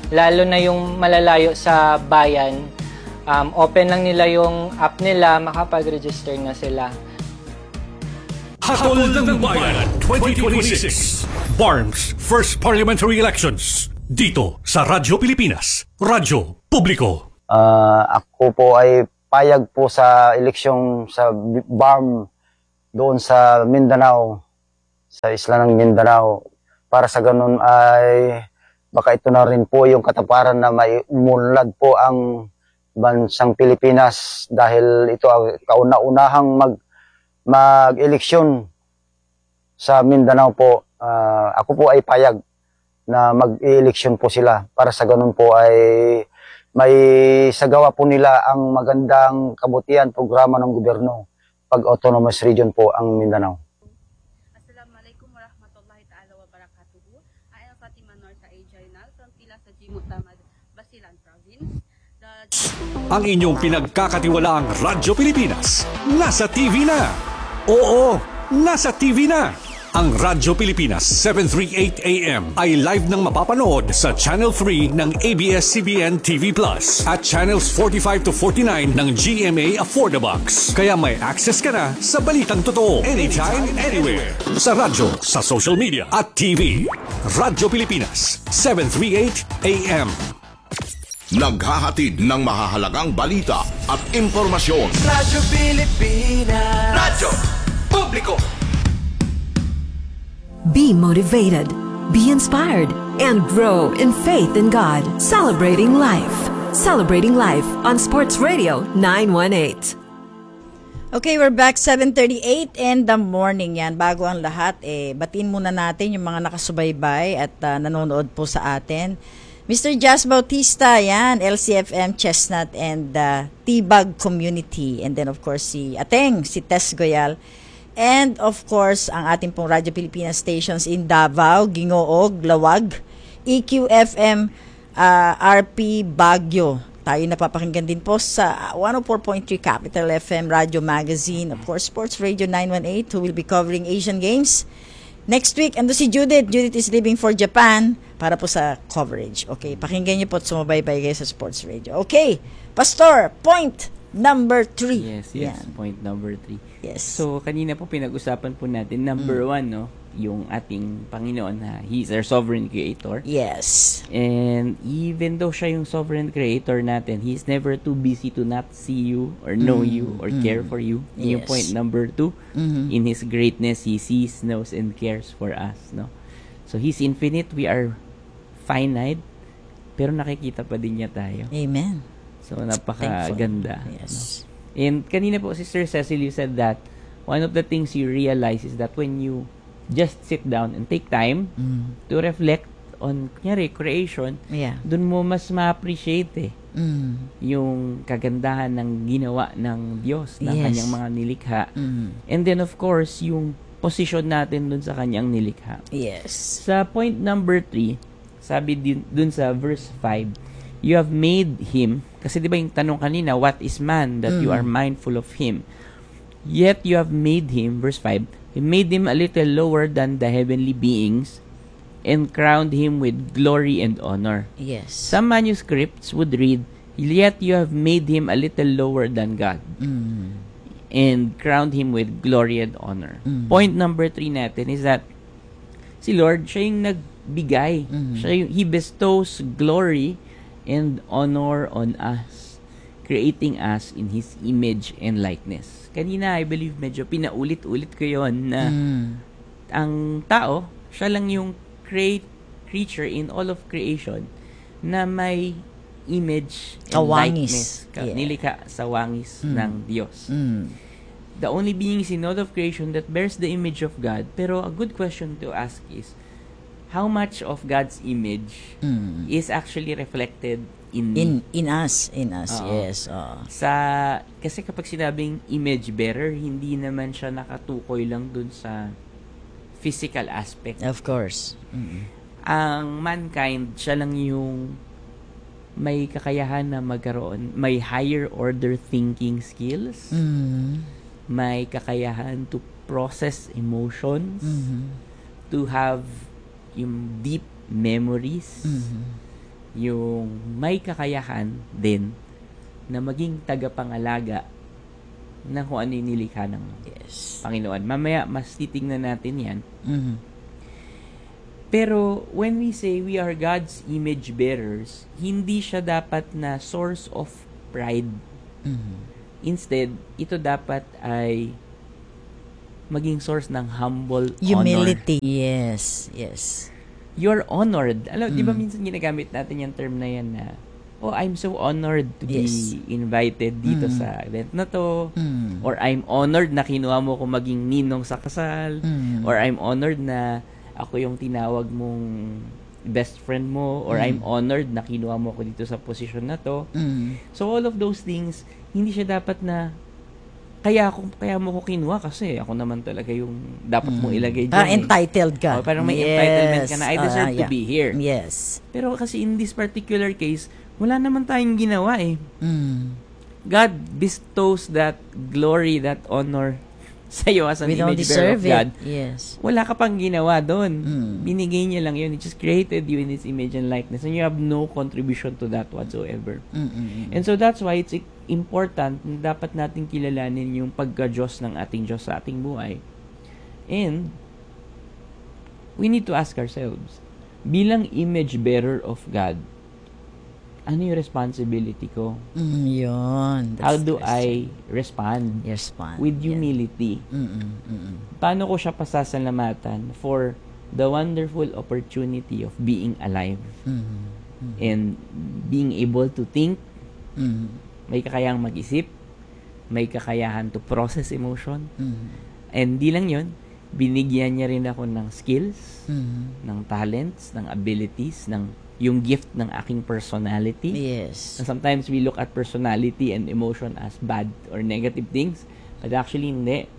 lalo na yung malalayo sa bayan. Um, open lang nila yung app nila, makapag-register na sila. Hatol ng Bayan twenty twenty-six Barnes First Parliamentary Elections dito sa Radyo Pilipinas, Radyo Publiko. Uh, ako po ay payag po sa eleksyong sa B A R M doon sa Mindanao, sa isla ng Mindanao. Para sa ganun ay baka ito na rin po yung kataparan na may umunlad po ang bansang Pilipinas dahil ito ang kauna-unahang mag mag-eleksyon sa Mindanao po. Uh, ako po ay payag na mag-eleksyon po sila para sa ganun po ay may sagawa po nila ang magandang kabutihan programa ng gobyerno pag autonomous region po ang Mindanao. Assalamualaikum warahmatullahi ta'ala wabarakatuh. Ayan Fatima Nor sa A J Nal from Tila sa Jimut Tamad, Basilan Province. Ang inyong pinagkakatiwalaang Radyo Pilipinas nasa T V na. Oo, nasa T V na. Ang Radyo Pilipinas seven thirty-eight A M ay live nang mapapanood sa Channel three ng A B S C B N T V Plus at Channels forty-five to forty-nine ng G M A Affordabox. Kaya may access ka na sa balitang totoo anytime, anywhere. Sa radyo, sa social media at T V. Radyo Pilipinas seven thirty-eight A M. Naghahatid ng mahahalagang balita at impormasyon. Radyo Pilipinas. Radyo Publiko. Be motivated, be inspired, and grow in faith in God. Celebrating life. Celebrating life on Sports Radio nine one eight. Okay, we're back seven thirty-eight in the morning yan. Bago ang lahat, eh, batiin muna natin yung mga nakasubaybay at uh, nanonood po sa atin. Mister Jazz Bautista, yan, L C F M, Chestnut, and uh, Tibag Community. And then of course si Ateng, si Tess Goyal. And of course, ang ating pong Radyo Pilipinas stations in Davao, Gingoog, Lawag, E Q F M, uh, R P Baguio. Tayo napapakinggan din po sa one oh four point three Capital F M, Radio Magazine, of course, Sports Radio nine one eight, who will be covering Asian Games. Next week, ando si Judith. Judith is leaving for Japan para po sa coverage. Okay, pakinggan niyo po at sumabaybay kayo sa Sports Radio. Okay, Pastor, point number three. Yes, yes, yan. Point number three. Yes. So, kanina po pinag-usapan po natin, number mm. one, no, yung ating Panginoon na He's our sovereign creator. Yes. And even though siya yung sovereign creator natin, He's never too busy to not see you or know mm. you or mm. care for you. Yes. Yung point number two, mm-hmm. in His greatness, He sees, knows, and cares for us, no? So, He's infinite, we are finite, pero nakikita pa din niya tayo. Amen. So, napakaganda. Yes. No? And kanina po, Sister Cecil, you said that one of the things you realize is that when you just sit down and take time mm. to reflect on, kunyari, creation, yeah. dun mo mas ma-appreciate eh, mm. yung kagandahan ng ginawa ng Diyos, ng yes. kanyang mga nilikha. Mm. And then, of course, yung position natin dun sa kanyang nilikha. Yes. Sa point number three, sabi din dun sa verse five, you have made him, kasi di ba yung tanong kanina, what is man that mm. you are mindful of him? Yet you have made him, verse five, you made him a little lower than the heavenly beings and crowned him with glory and honor. Yes. Some manuscripts would read, yet you have made him a little lower than God mm. and crowned him with glory and honor. Mm. Point number three natin is that si Lord, siya yung nagbigay. Mm. Siya yung, He bestows glory and honor on us, creating us in His image and likeness. Kanina, I believe, medyo pinaulit-ulit ko yun na mm. ang tao, siya lang yung create creature in all of creation na may image and Kawangis. likeness. Ka- yeah. Nilikha sa wangis mm. ng Diyos. Mm. The only beings in all of creation that bears the image of God. Pero a good question to ask is, how much of God's image mm. is actually reflected in in in us in us uh, yes uh. sa kasi kapag sinabing image bearer, hindi naman siya nakatukoy lang dun sa physical aspect. Of course. Mm-hmm. Ang mankind, siya lang yung may kakayahan na magkaroon, may higher order thinking skills, mm-hmm. may kakayahan to process emotions, mm-hmm. to have yung deep memories, mm-hmm. yung may kakayahan din na maging tagapangalaga ng kung ano yung nilikha ng yes. Panginoon. Mamaya, mas titingnan natin yan. Mhm. Pero, when we say we are God's image bearers, hindi siya dapat na source of pride. Mhm. Instead, ito dapat ay maging source ng humble Humility. honor. Yes, yes. You're honored. Alam, Mm. di ba minsan ginagamit natin yung term na yan na, oh, I'm so honored to Yes. be invited dito Mm. sa event na to. Mm. Or I'm honored na kinuha mo ko maging ninong sa kasal. Mm. Or I'm honored na ako yung tinawag mong best friend mo. Or Mm. I'm honored na kinuha mo ko dito sa posisyon na to. Mm. So all of those things, hindi siya dapat na kaya ako kaya mo ko kinuha kasi ako naman talaga yung dapat mo ilagay dyan. Ah, eh. entitled ka. Oh, parang may Yes. entitlement ka na I deserve Ah, to yeah. be here. Yes. Pero kasi in this particular case, wala naman tayong ginawa eh. Mm. God bestows that glory, that honor sa iyo as an We don't image bearer of deserve God. it. Yes. Wala ka pang ginawa doon. Mm. Binigay niya lang yun. He just created you in His image and likeness and you have no contribution to that whatsoever. Mm-mm. And so that's why it's important na dapat natin kilalanin yung pagka-Diyos ng ating Diyos sa ating buhay. And we need to ask ourselves, bilang image bearer of God, ano yung responsibility ko? Mm, yun. That's How do the I respond? Respond. With humility. Yeah. Mm-mm, mm-mm. Paano ko siya pasasalamatan for the wonderful opportunity of being alive Mm-hmm. Mm-hmm. and being able to think, Mm-hmm. may kakayahang mag-isip, may kakayahan to process emotion, Mm-hmm. and di lang yun, binigyan niya rin ako ng skills, Mhm. ng talents, ng abilities, ng yung gift ng aking personality. Yes. And sometimes we look at personality and emotion as bad or negative things, but actually hindi.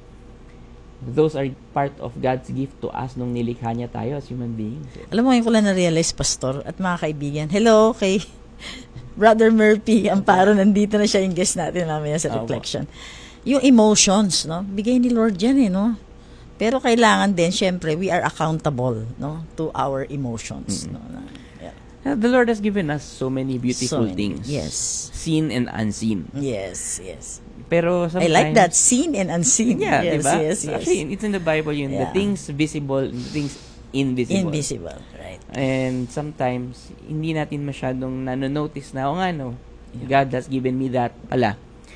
Those are part of God's gift to us nung nilikha niya tayo as human beings. Alam mo, ngayon ko lang na-realize, Pastor, at mga kaibigan, hello kay Brother Murphy Amparo, nandito na siya yung guest natin mamaya sa Opo. reflection. Yung emotions, no? Bigay ni Lord yan, eh, no? Pero kailangan din, syempre, we are accountable, no? To our emotions, Mm-hmm. no? Na- yeah. Uh, The Lord has given us so many beautiful So many, things. yes. Seen and unseen. Yes, yes. Pero I sometimes... like that, seen and unseen. Yeah, yes, diba? yes, yes. Actually, it's in the Bible yun. The Yeah. things visible, the things invisible. Invisible, right. And sometimes, hindi natin masyadong nanonotice na, o nga no, God has given me that pala.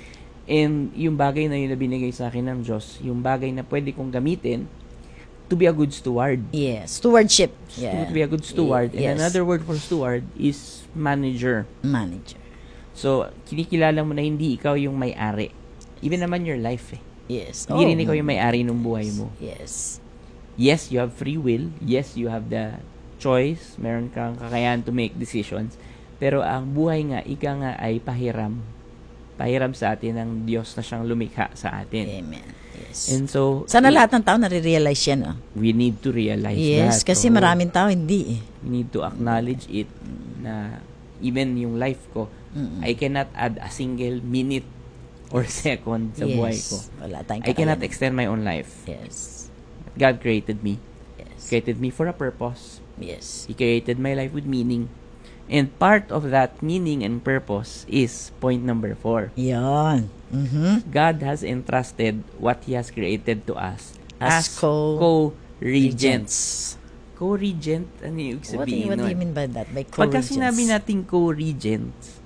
And yung bagay na yun na binigay sa akin ng Diyos, yung bagay na pwede kong gamitin to be a good steward. Yes, stewardship. To, Yeah. to be a good steward. Yes. And another word for steward is manager. Manager. So, kinikilala mo na hindi ikaw yung may-ari. Even naman your life eh. Yes. Hindi Oh, rin ikaw yung may-ari ng buhay mo. Yes. Yes, you have free will. Yes, you have the choice. Meron kang kakayahan to make decisions. Pero ang buhay nga, ika nga ay pahiram. Pahiram sa atin ng Diyos na siyang lumikha sa atin. Amen. Yes. And so, Sana lahat ng tao nare-realize yan, ah. we need to realize Yes, that. kasi Oo. maraming tao hindi, eh. We need to acknowledge it na even yung life ko, Mm-mm. I cannot add a single minute or second sa Yes. buhay ko. Wala tayong I cannot kakayanan. extend my own life. Yes. God created me. Yes. Created me for a purpose. Yes. He created my life with meaning. And part of that meaning and purpose is point number four. Yan. Mm-hmm. God has entrusted what He has created to us As as, co- co-regents. Co-regent? Ano yung ibig What, do you- sabihin what do you nun? mean by that? By Pagka co-regents? sinabi natin co-regents,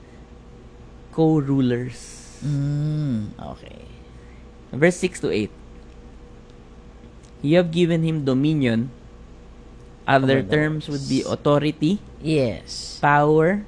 co-rulers. Mm, okay. Verse six to eight. You have given him dominion. Other Over the terms would be authority, Yes. power,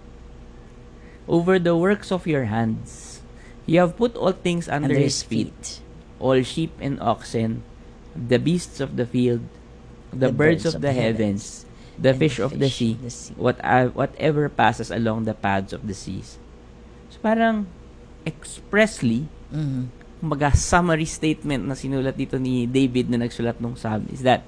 over the works of your hands. You have put all things under, Under his his feet. feet. All sheep and oxen, the beasts of the field, the, birds, of the heavens, the and fish the of the fish sea, of the sea. what uh, whatever passes along the paths of the seas. So parang expressly, Mhm. kumbaga summary statement na sinulat dito ni David na nagsulat ng Psalm is that,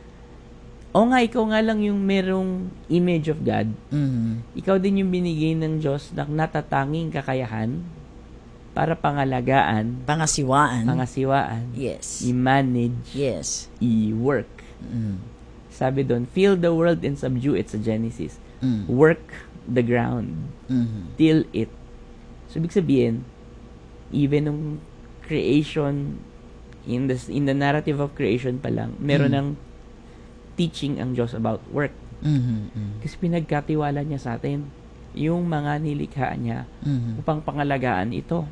o nga, ikaw nga lang yung merong image of God. Mhm. Ikaw din yung binigay ng Diyos ng natatanging kakayahan para pangalagaan, Pangasiwaan. pangasiwaan, Yes. i-manage, Yes. i-work. Mm. Sabi doon, fill the world and subdue it sa Genesis. Mm. Work the ground Mhm. till it. So, ibig sabihin, even nung creation, in the, in the narrative of creation pa lang, meron Mm. ng teaching ang Diyos about work. Mhm, mhm. Kasi pinagkatiwala niya sa atin yung mga nilikha niya Mhm. upang pangalagaan ito.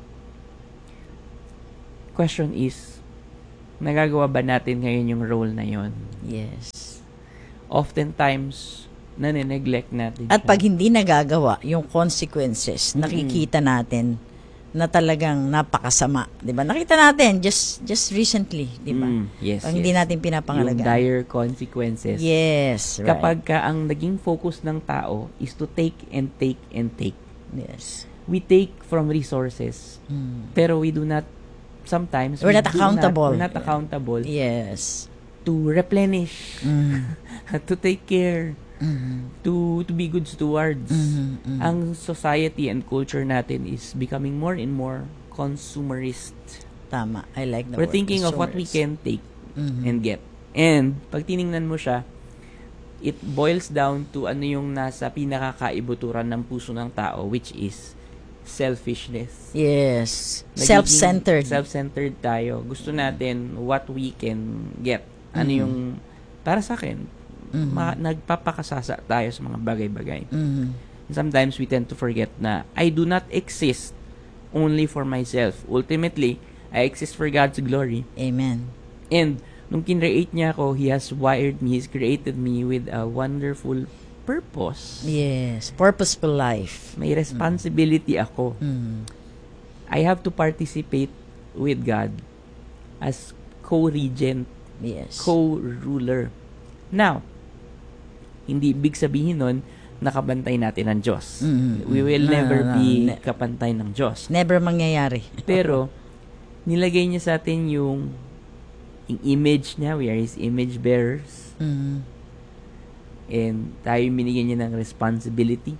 Question is, nagagawa ba natin ngayon yung role na yon? Yes. Oftentimes, nane-neglect natin At siya. pag hindi nagagawa, yung consequences, Mm-mm. nakikita natin na talagang napakasama, 'di ba? Nakita natin just just recently, 'di ba? Mm, yes, Pag hindi yes. natin Yung pinapangalagaan. dire consequences. Yes, right. Kapag ka ang naging focus ng tao is to take and take and take. Yes. We take from resources, Mm. pero we do not, sometimes, We're we not do accountable. we're not accountable. Yes. To replenish, Mm. to take care, Mhm. to to be good stewards. Mhm, mhm. Ang society and culture natin is becoming more and more consumerist. Tama. I like the We're word thinking of what we consumers. can take Mhm. and get. And pag tiningnan mo siya, it boils down to ano yung nasa pinakakaibuturan ng puso ng tao, which is selfishness. Yes. Nagiging Self-centered. Self-centered tayo. Gusto natin what we can get. Ano Mhm. yung, para sa akin, Mhm. ma- nagpapakasasa tayo sa mga bagay-bagay. Mhm. And sometimes we tend to forget na I do not exist only for myself. Ultimately, I exist for God's glory. Amen. And nung kinreate niya ako, He has wired me, He's created me with a wonderful purpose. Yes. Purposeful life. May responsibility ako. Mhm. I have to participate with God as co-regent, Yes. co-ruler. Now, hindi ibig sabihin nun, nakabantay natin ang Diyos. Mhm. We will No, never no, no. be Ne- kapantay ng Diyos. Never mangyayari. Pero, nilagay niya sa atin yung, yung image niya. We are His image bearers. Mhm. And tayo binigyan niya ng responsibility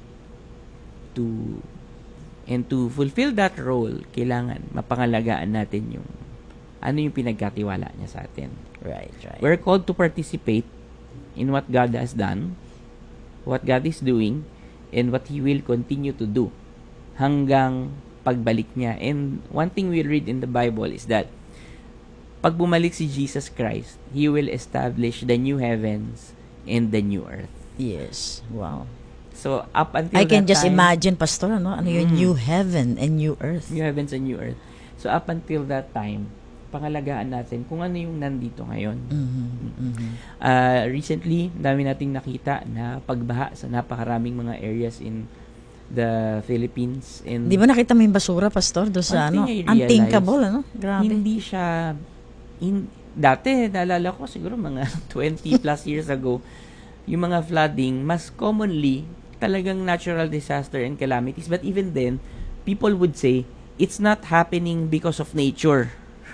to, and to fulfill that role, kailangan mapangalagaan natin yung ano yung pinagkatiwala niya sa atin. Right, right. We're called to participate in what God has done, what God is doing, and what He will continue to do hanggang pagbalik niya. And one thing we read in the Bible is that pag bumalik si Jesus Christ, He will establish the new heavens and the new earth. Yes. Wow. So, up until I can that just time, imagine, Pastor, ano? Ano yung Mm. new heaven and new earth? New heavens and new earth. So, up until that time, pangalagaan natin kung ano yung nandito ngayon. Mhm, mhm. Uh, recently, dami nating nakita na pagbaha sa napakaraming mga areas in the Philippines. And Di ba nakita mo yung basura, Pastor, doon sa ano? one thing I realized, Unthinkable, ano? Grabe. Hindi siya, in, dati, naalala ko siguro mga twenty plus years ago, yung mga flooding, mas commonly, talagang natural disaster and calamities. But even then, people would say, it's not happening because of nature.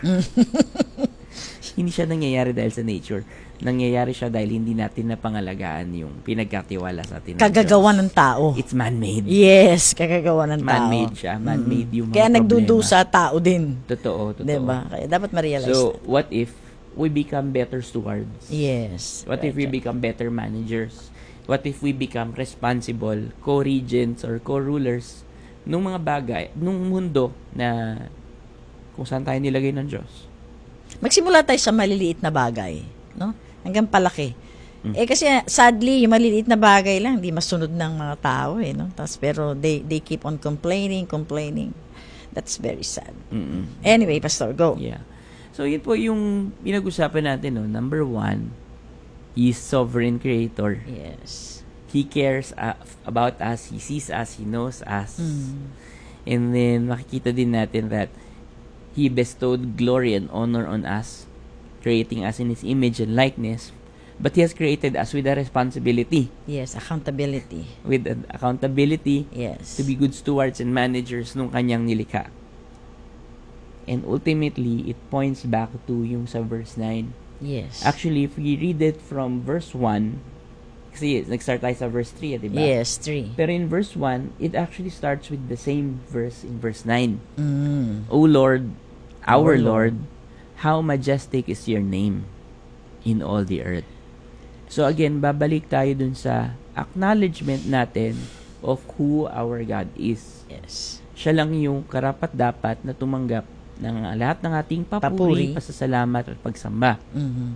Hindi siya nangyayari dahil sa nature. Nangyayari siya dahil hindi natin napangalagaan yung pinagkatiwala sa atin. ng Kagagawa Diyos. ng tao. It's man-made. Yes, kagagawa ng tao. Man-made siya. Man-made Mm-mm. yung mga Kaya problema. nagdudusa tao din. Totoo, totoo. Diba? Kaya dapat ma-realize. So, what if we become better stewards? Yes. What right, if we right. become better managers? What if we become responsible co-regents or co-rulers nung mga bagay, nung mundo na kung saan tayo nilagay ng Diyos? Magsimula tayo sa maliliit na bagay, no? Hanggang palaki. Mm. Eh kasi sadly, yung maliliit na bagay lang, hindi masunod ng mga tao eh, no? Tas, pero they they keep on complaining, complaining. That's very sad. Mm-mm. Anyway, Pastor, go. Yeah. So, yun po yung pinag-usapan natin, no? Number one, He is sovereign creator. Yes. He cares uh, about us. He sees us. He knows us. Mm. And then, makikita din natin that He bestowed glory and honor on us, creating us in His image and likeness. But He has created us with a responsibility. Yes, accountability. With an accountability Yes. to be good stewards and managers nung kanyang nilikha. And ultimately, it points back to yung sa verse nine. Yes. Actually, if we read it from verse one, kasi nag-start tayo sa verse three, di ba? Yes, three. Pero in verse one, it actually starts with the same verse in verse nine. Mm. O Lord, our, Our Lord, how majestic is your name in all the earth. So again, babalik tayo dun sa acknowledgement natin of who our God is. Yes. Siya lang yung karapat-dapat na tumanggap ng lahat ng ating papuri, Papuri. pasasalamat at pagsamba. Mhm.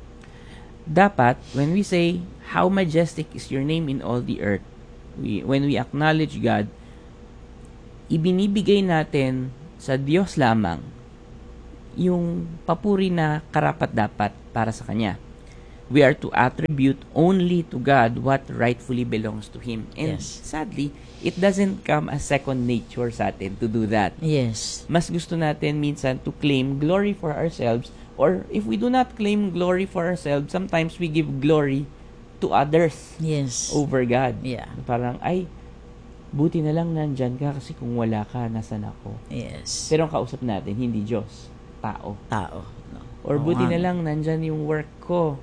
Dapat, when we say, how majestic is your name in all the earth, we, when we acknowledge God, ibinibigay natin sa Diyos lamang yung papuri na karapat-dapat para sa Kanya. We are to attribute only to God what rightfully belongs to Him. And Yes. sadly, it doesn't come as second nature sa atin to do that. Yes. Mas gusto natin minsan to claim glory for ourselves, or if we do not claim glory for ourselves, sometimes we give glory to others Yes. over God. Yeah. Parang, ay, buti na lang nandyan ka kasi kung wala ka, nasan ako? Yes. Pero ang kausap natin, hindi Diyos, tao. Tao. No. Or Oo buti nga. na lang nandyan yung work ko.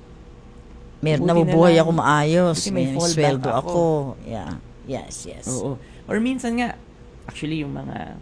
Meron Buti na nabubuhay lang, ako maayos. buti may May fallback sweldo ako. ako. Yeah. Yes, yes. Oo. Or minsan nga, actually yung mga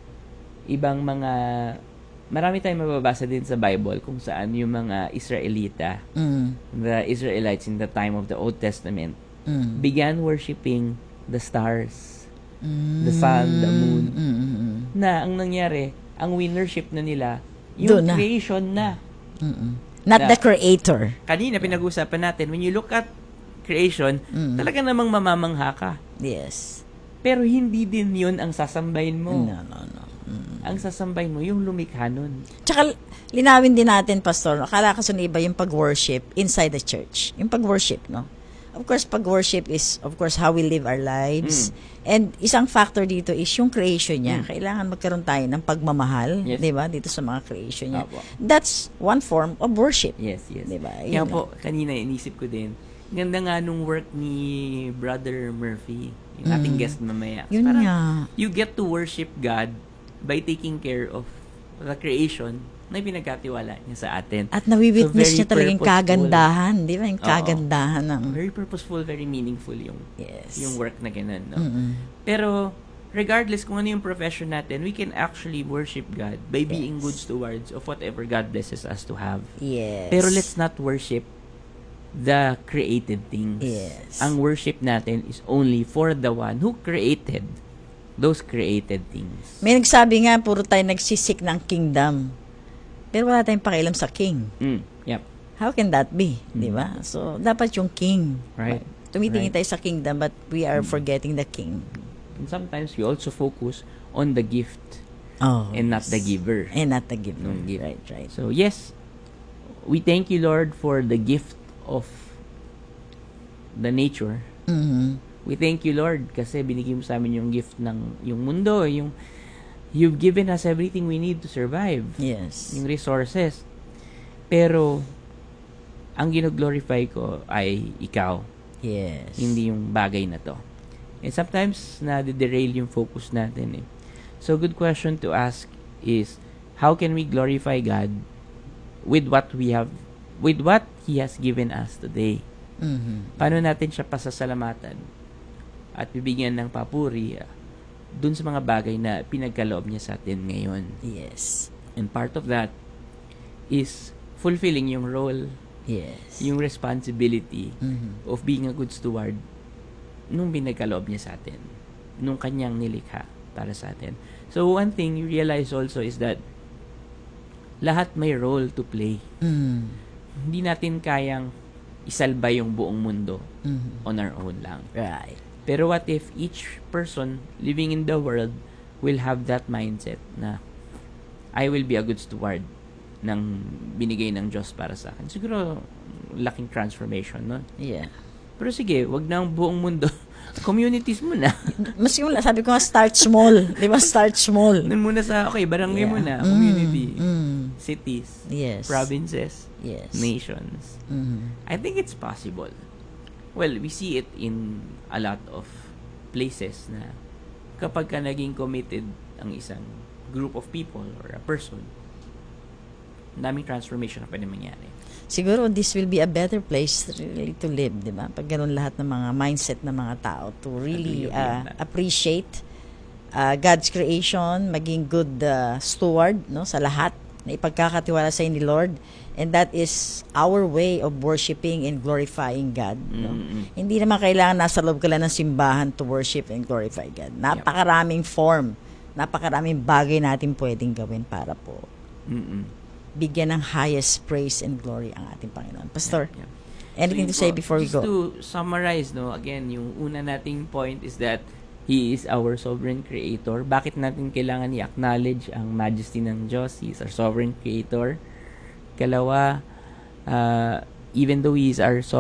ibang mga, marami tayong mababasa din sa Bible kung saan yung mga Israelita, Mm. the Israelites in the time of the Old Testament, Mm. began worshiping the stars, Mm. the sun, the moon. Mm, mm, mm. Na ang nangyari, ang winnership na nila, yung Doon na. creation na. Mm-mm. Not Na- the creator. Kanina pinag-usapan natin, when you look at creation, Mm. talaga namang mamamangha ka. Yes. Pero hindi din yun ang sasambahin mo. No, no, no. Mm. Ang sasambahin mo, yung lumikha nun. Tsaka, linawin din natin, Pastor, akala kasi na iba yung pag-worship inside the church. Yung pag-worship, no? Of course, pag-worship is, of course, how we live our lives. And isang factor dito is yung creation niya. Mm. Kailangan magkaroon tayo ng pagmamahal, Yes. di ba, dito sa mga creation niya. Apo. That's one form of worship. Yes, yes. Di ba? Kaya Yun po, kanina inisip ko din, ganda nga nung work ni Brother Murphy, yung ating Mm. guest mamaya. Yun Parang nga. you get to worship God by taking care of the creation na pinagkatiwala niya sa atin. At nawi-witness So, very niya talaga yung purposeful. kagandahan, di ba? Yung Oo. kagandahan ng... Very purposeful, very meaningful yung Yes. yung work na ganun, no? Mm-mm. Pero regardless kung ano yung profession natin, we can actually worship God by being good stewards of whatever God blesses us to have. Yes. Pero let's not worship the created things. Yes. Ang worship natin is only for the one who created those created things. May nagsabi nga, puro tayo nagsisik ng kingdom. Pero wala tayong pakialam sa king. Mm, yep. How can that be? Di ba? So, dapat yung king. Right. Tumitingin Right. tayo sa kingdom, but we are forgetting the king. And sometimes we also focus on the gift Oh, and not yes. the giver. And not the giver. Nung gift. Right, right. So yes, we thank you, Lord, for the gift of the nature. Mhm. We thank you, Lord, kasi binigay mo sa amin yung gift ng yung mundo, yung you've given us everything we need to survive. Yes. Yung resources. Pero ang gino-glorify ko ay ikaw. Yes. Hindi yung bagay na to. And sometimes na-derail yung focus natin eh. So good question to ask is, how can we glorify God with what we have, with what He has given us today? Mhm. Paano natin siya pasasalamatan at bibigyan ng papuri uh, dun sa mga bagay na pinagkaloob niya sa atin ngayon? Yes. And part of that is fulfilling yung role, Yes. yung responsibility Mhm. of being a good steward nung pinagkaloob niya sa atin, nung kanyang nilikha para sa atin. So one thing you realize also is that lahat may role to play. Mm. Hindi natin kayang isalba yung buong mundo Mhm. on our own lang. Right. Pero what if each person living in the world will have that mindset na I will be a good steward ng binigay ng Diyos para sa akin? Siguro laking transformation, no? Yeah. Pero sige, wag na ang buong mundo. Communities muna. Mas yung sabi ko nga, start small. Di ba? Start small. Nun muna sa, okay, barangay Yeah. muna, Mm, community, mm. cities, Yes. provinces, Yes. nations. Mhm. I think it's possible. Well, we see it in a lot of places na kapag ka naging committed ang isang group of people or a person, daming transformation na pwede mangyari. Siguro this will be a better place really to live, di ba? Pag ganun lahat ng mga mindset ng mga tao to really Agree, agree uh, on that. appreciate uh, God's creation, maging good uh, steward no sa lahat na ipagkakatiwala sa ni Lord, and that is our way of worshiping and glorifying God. No? Mm-mm. Hindi naman kailangan nasa loob ka lang ng simbahan to worship and glorify God. Napakaraming form, napakaraming bagay natin pwedeng gawin para po Mm-mm. bigyan ng highest praise and glory ang ating Panginoon. Pastor, Yeah, yeah. anything So, to say yun po, before we just go? to summarize, no, again, yung una nating point is that He is our sovereign creator. Bakit natin kailangan i-acknowledge ang majesty ng Diyos? He is our sovereign creator. Kalawa, uh, even though He is our sovereign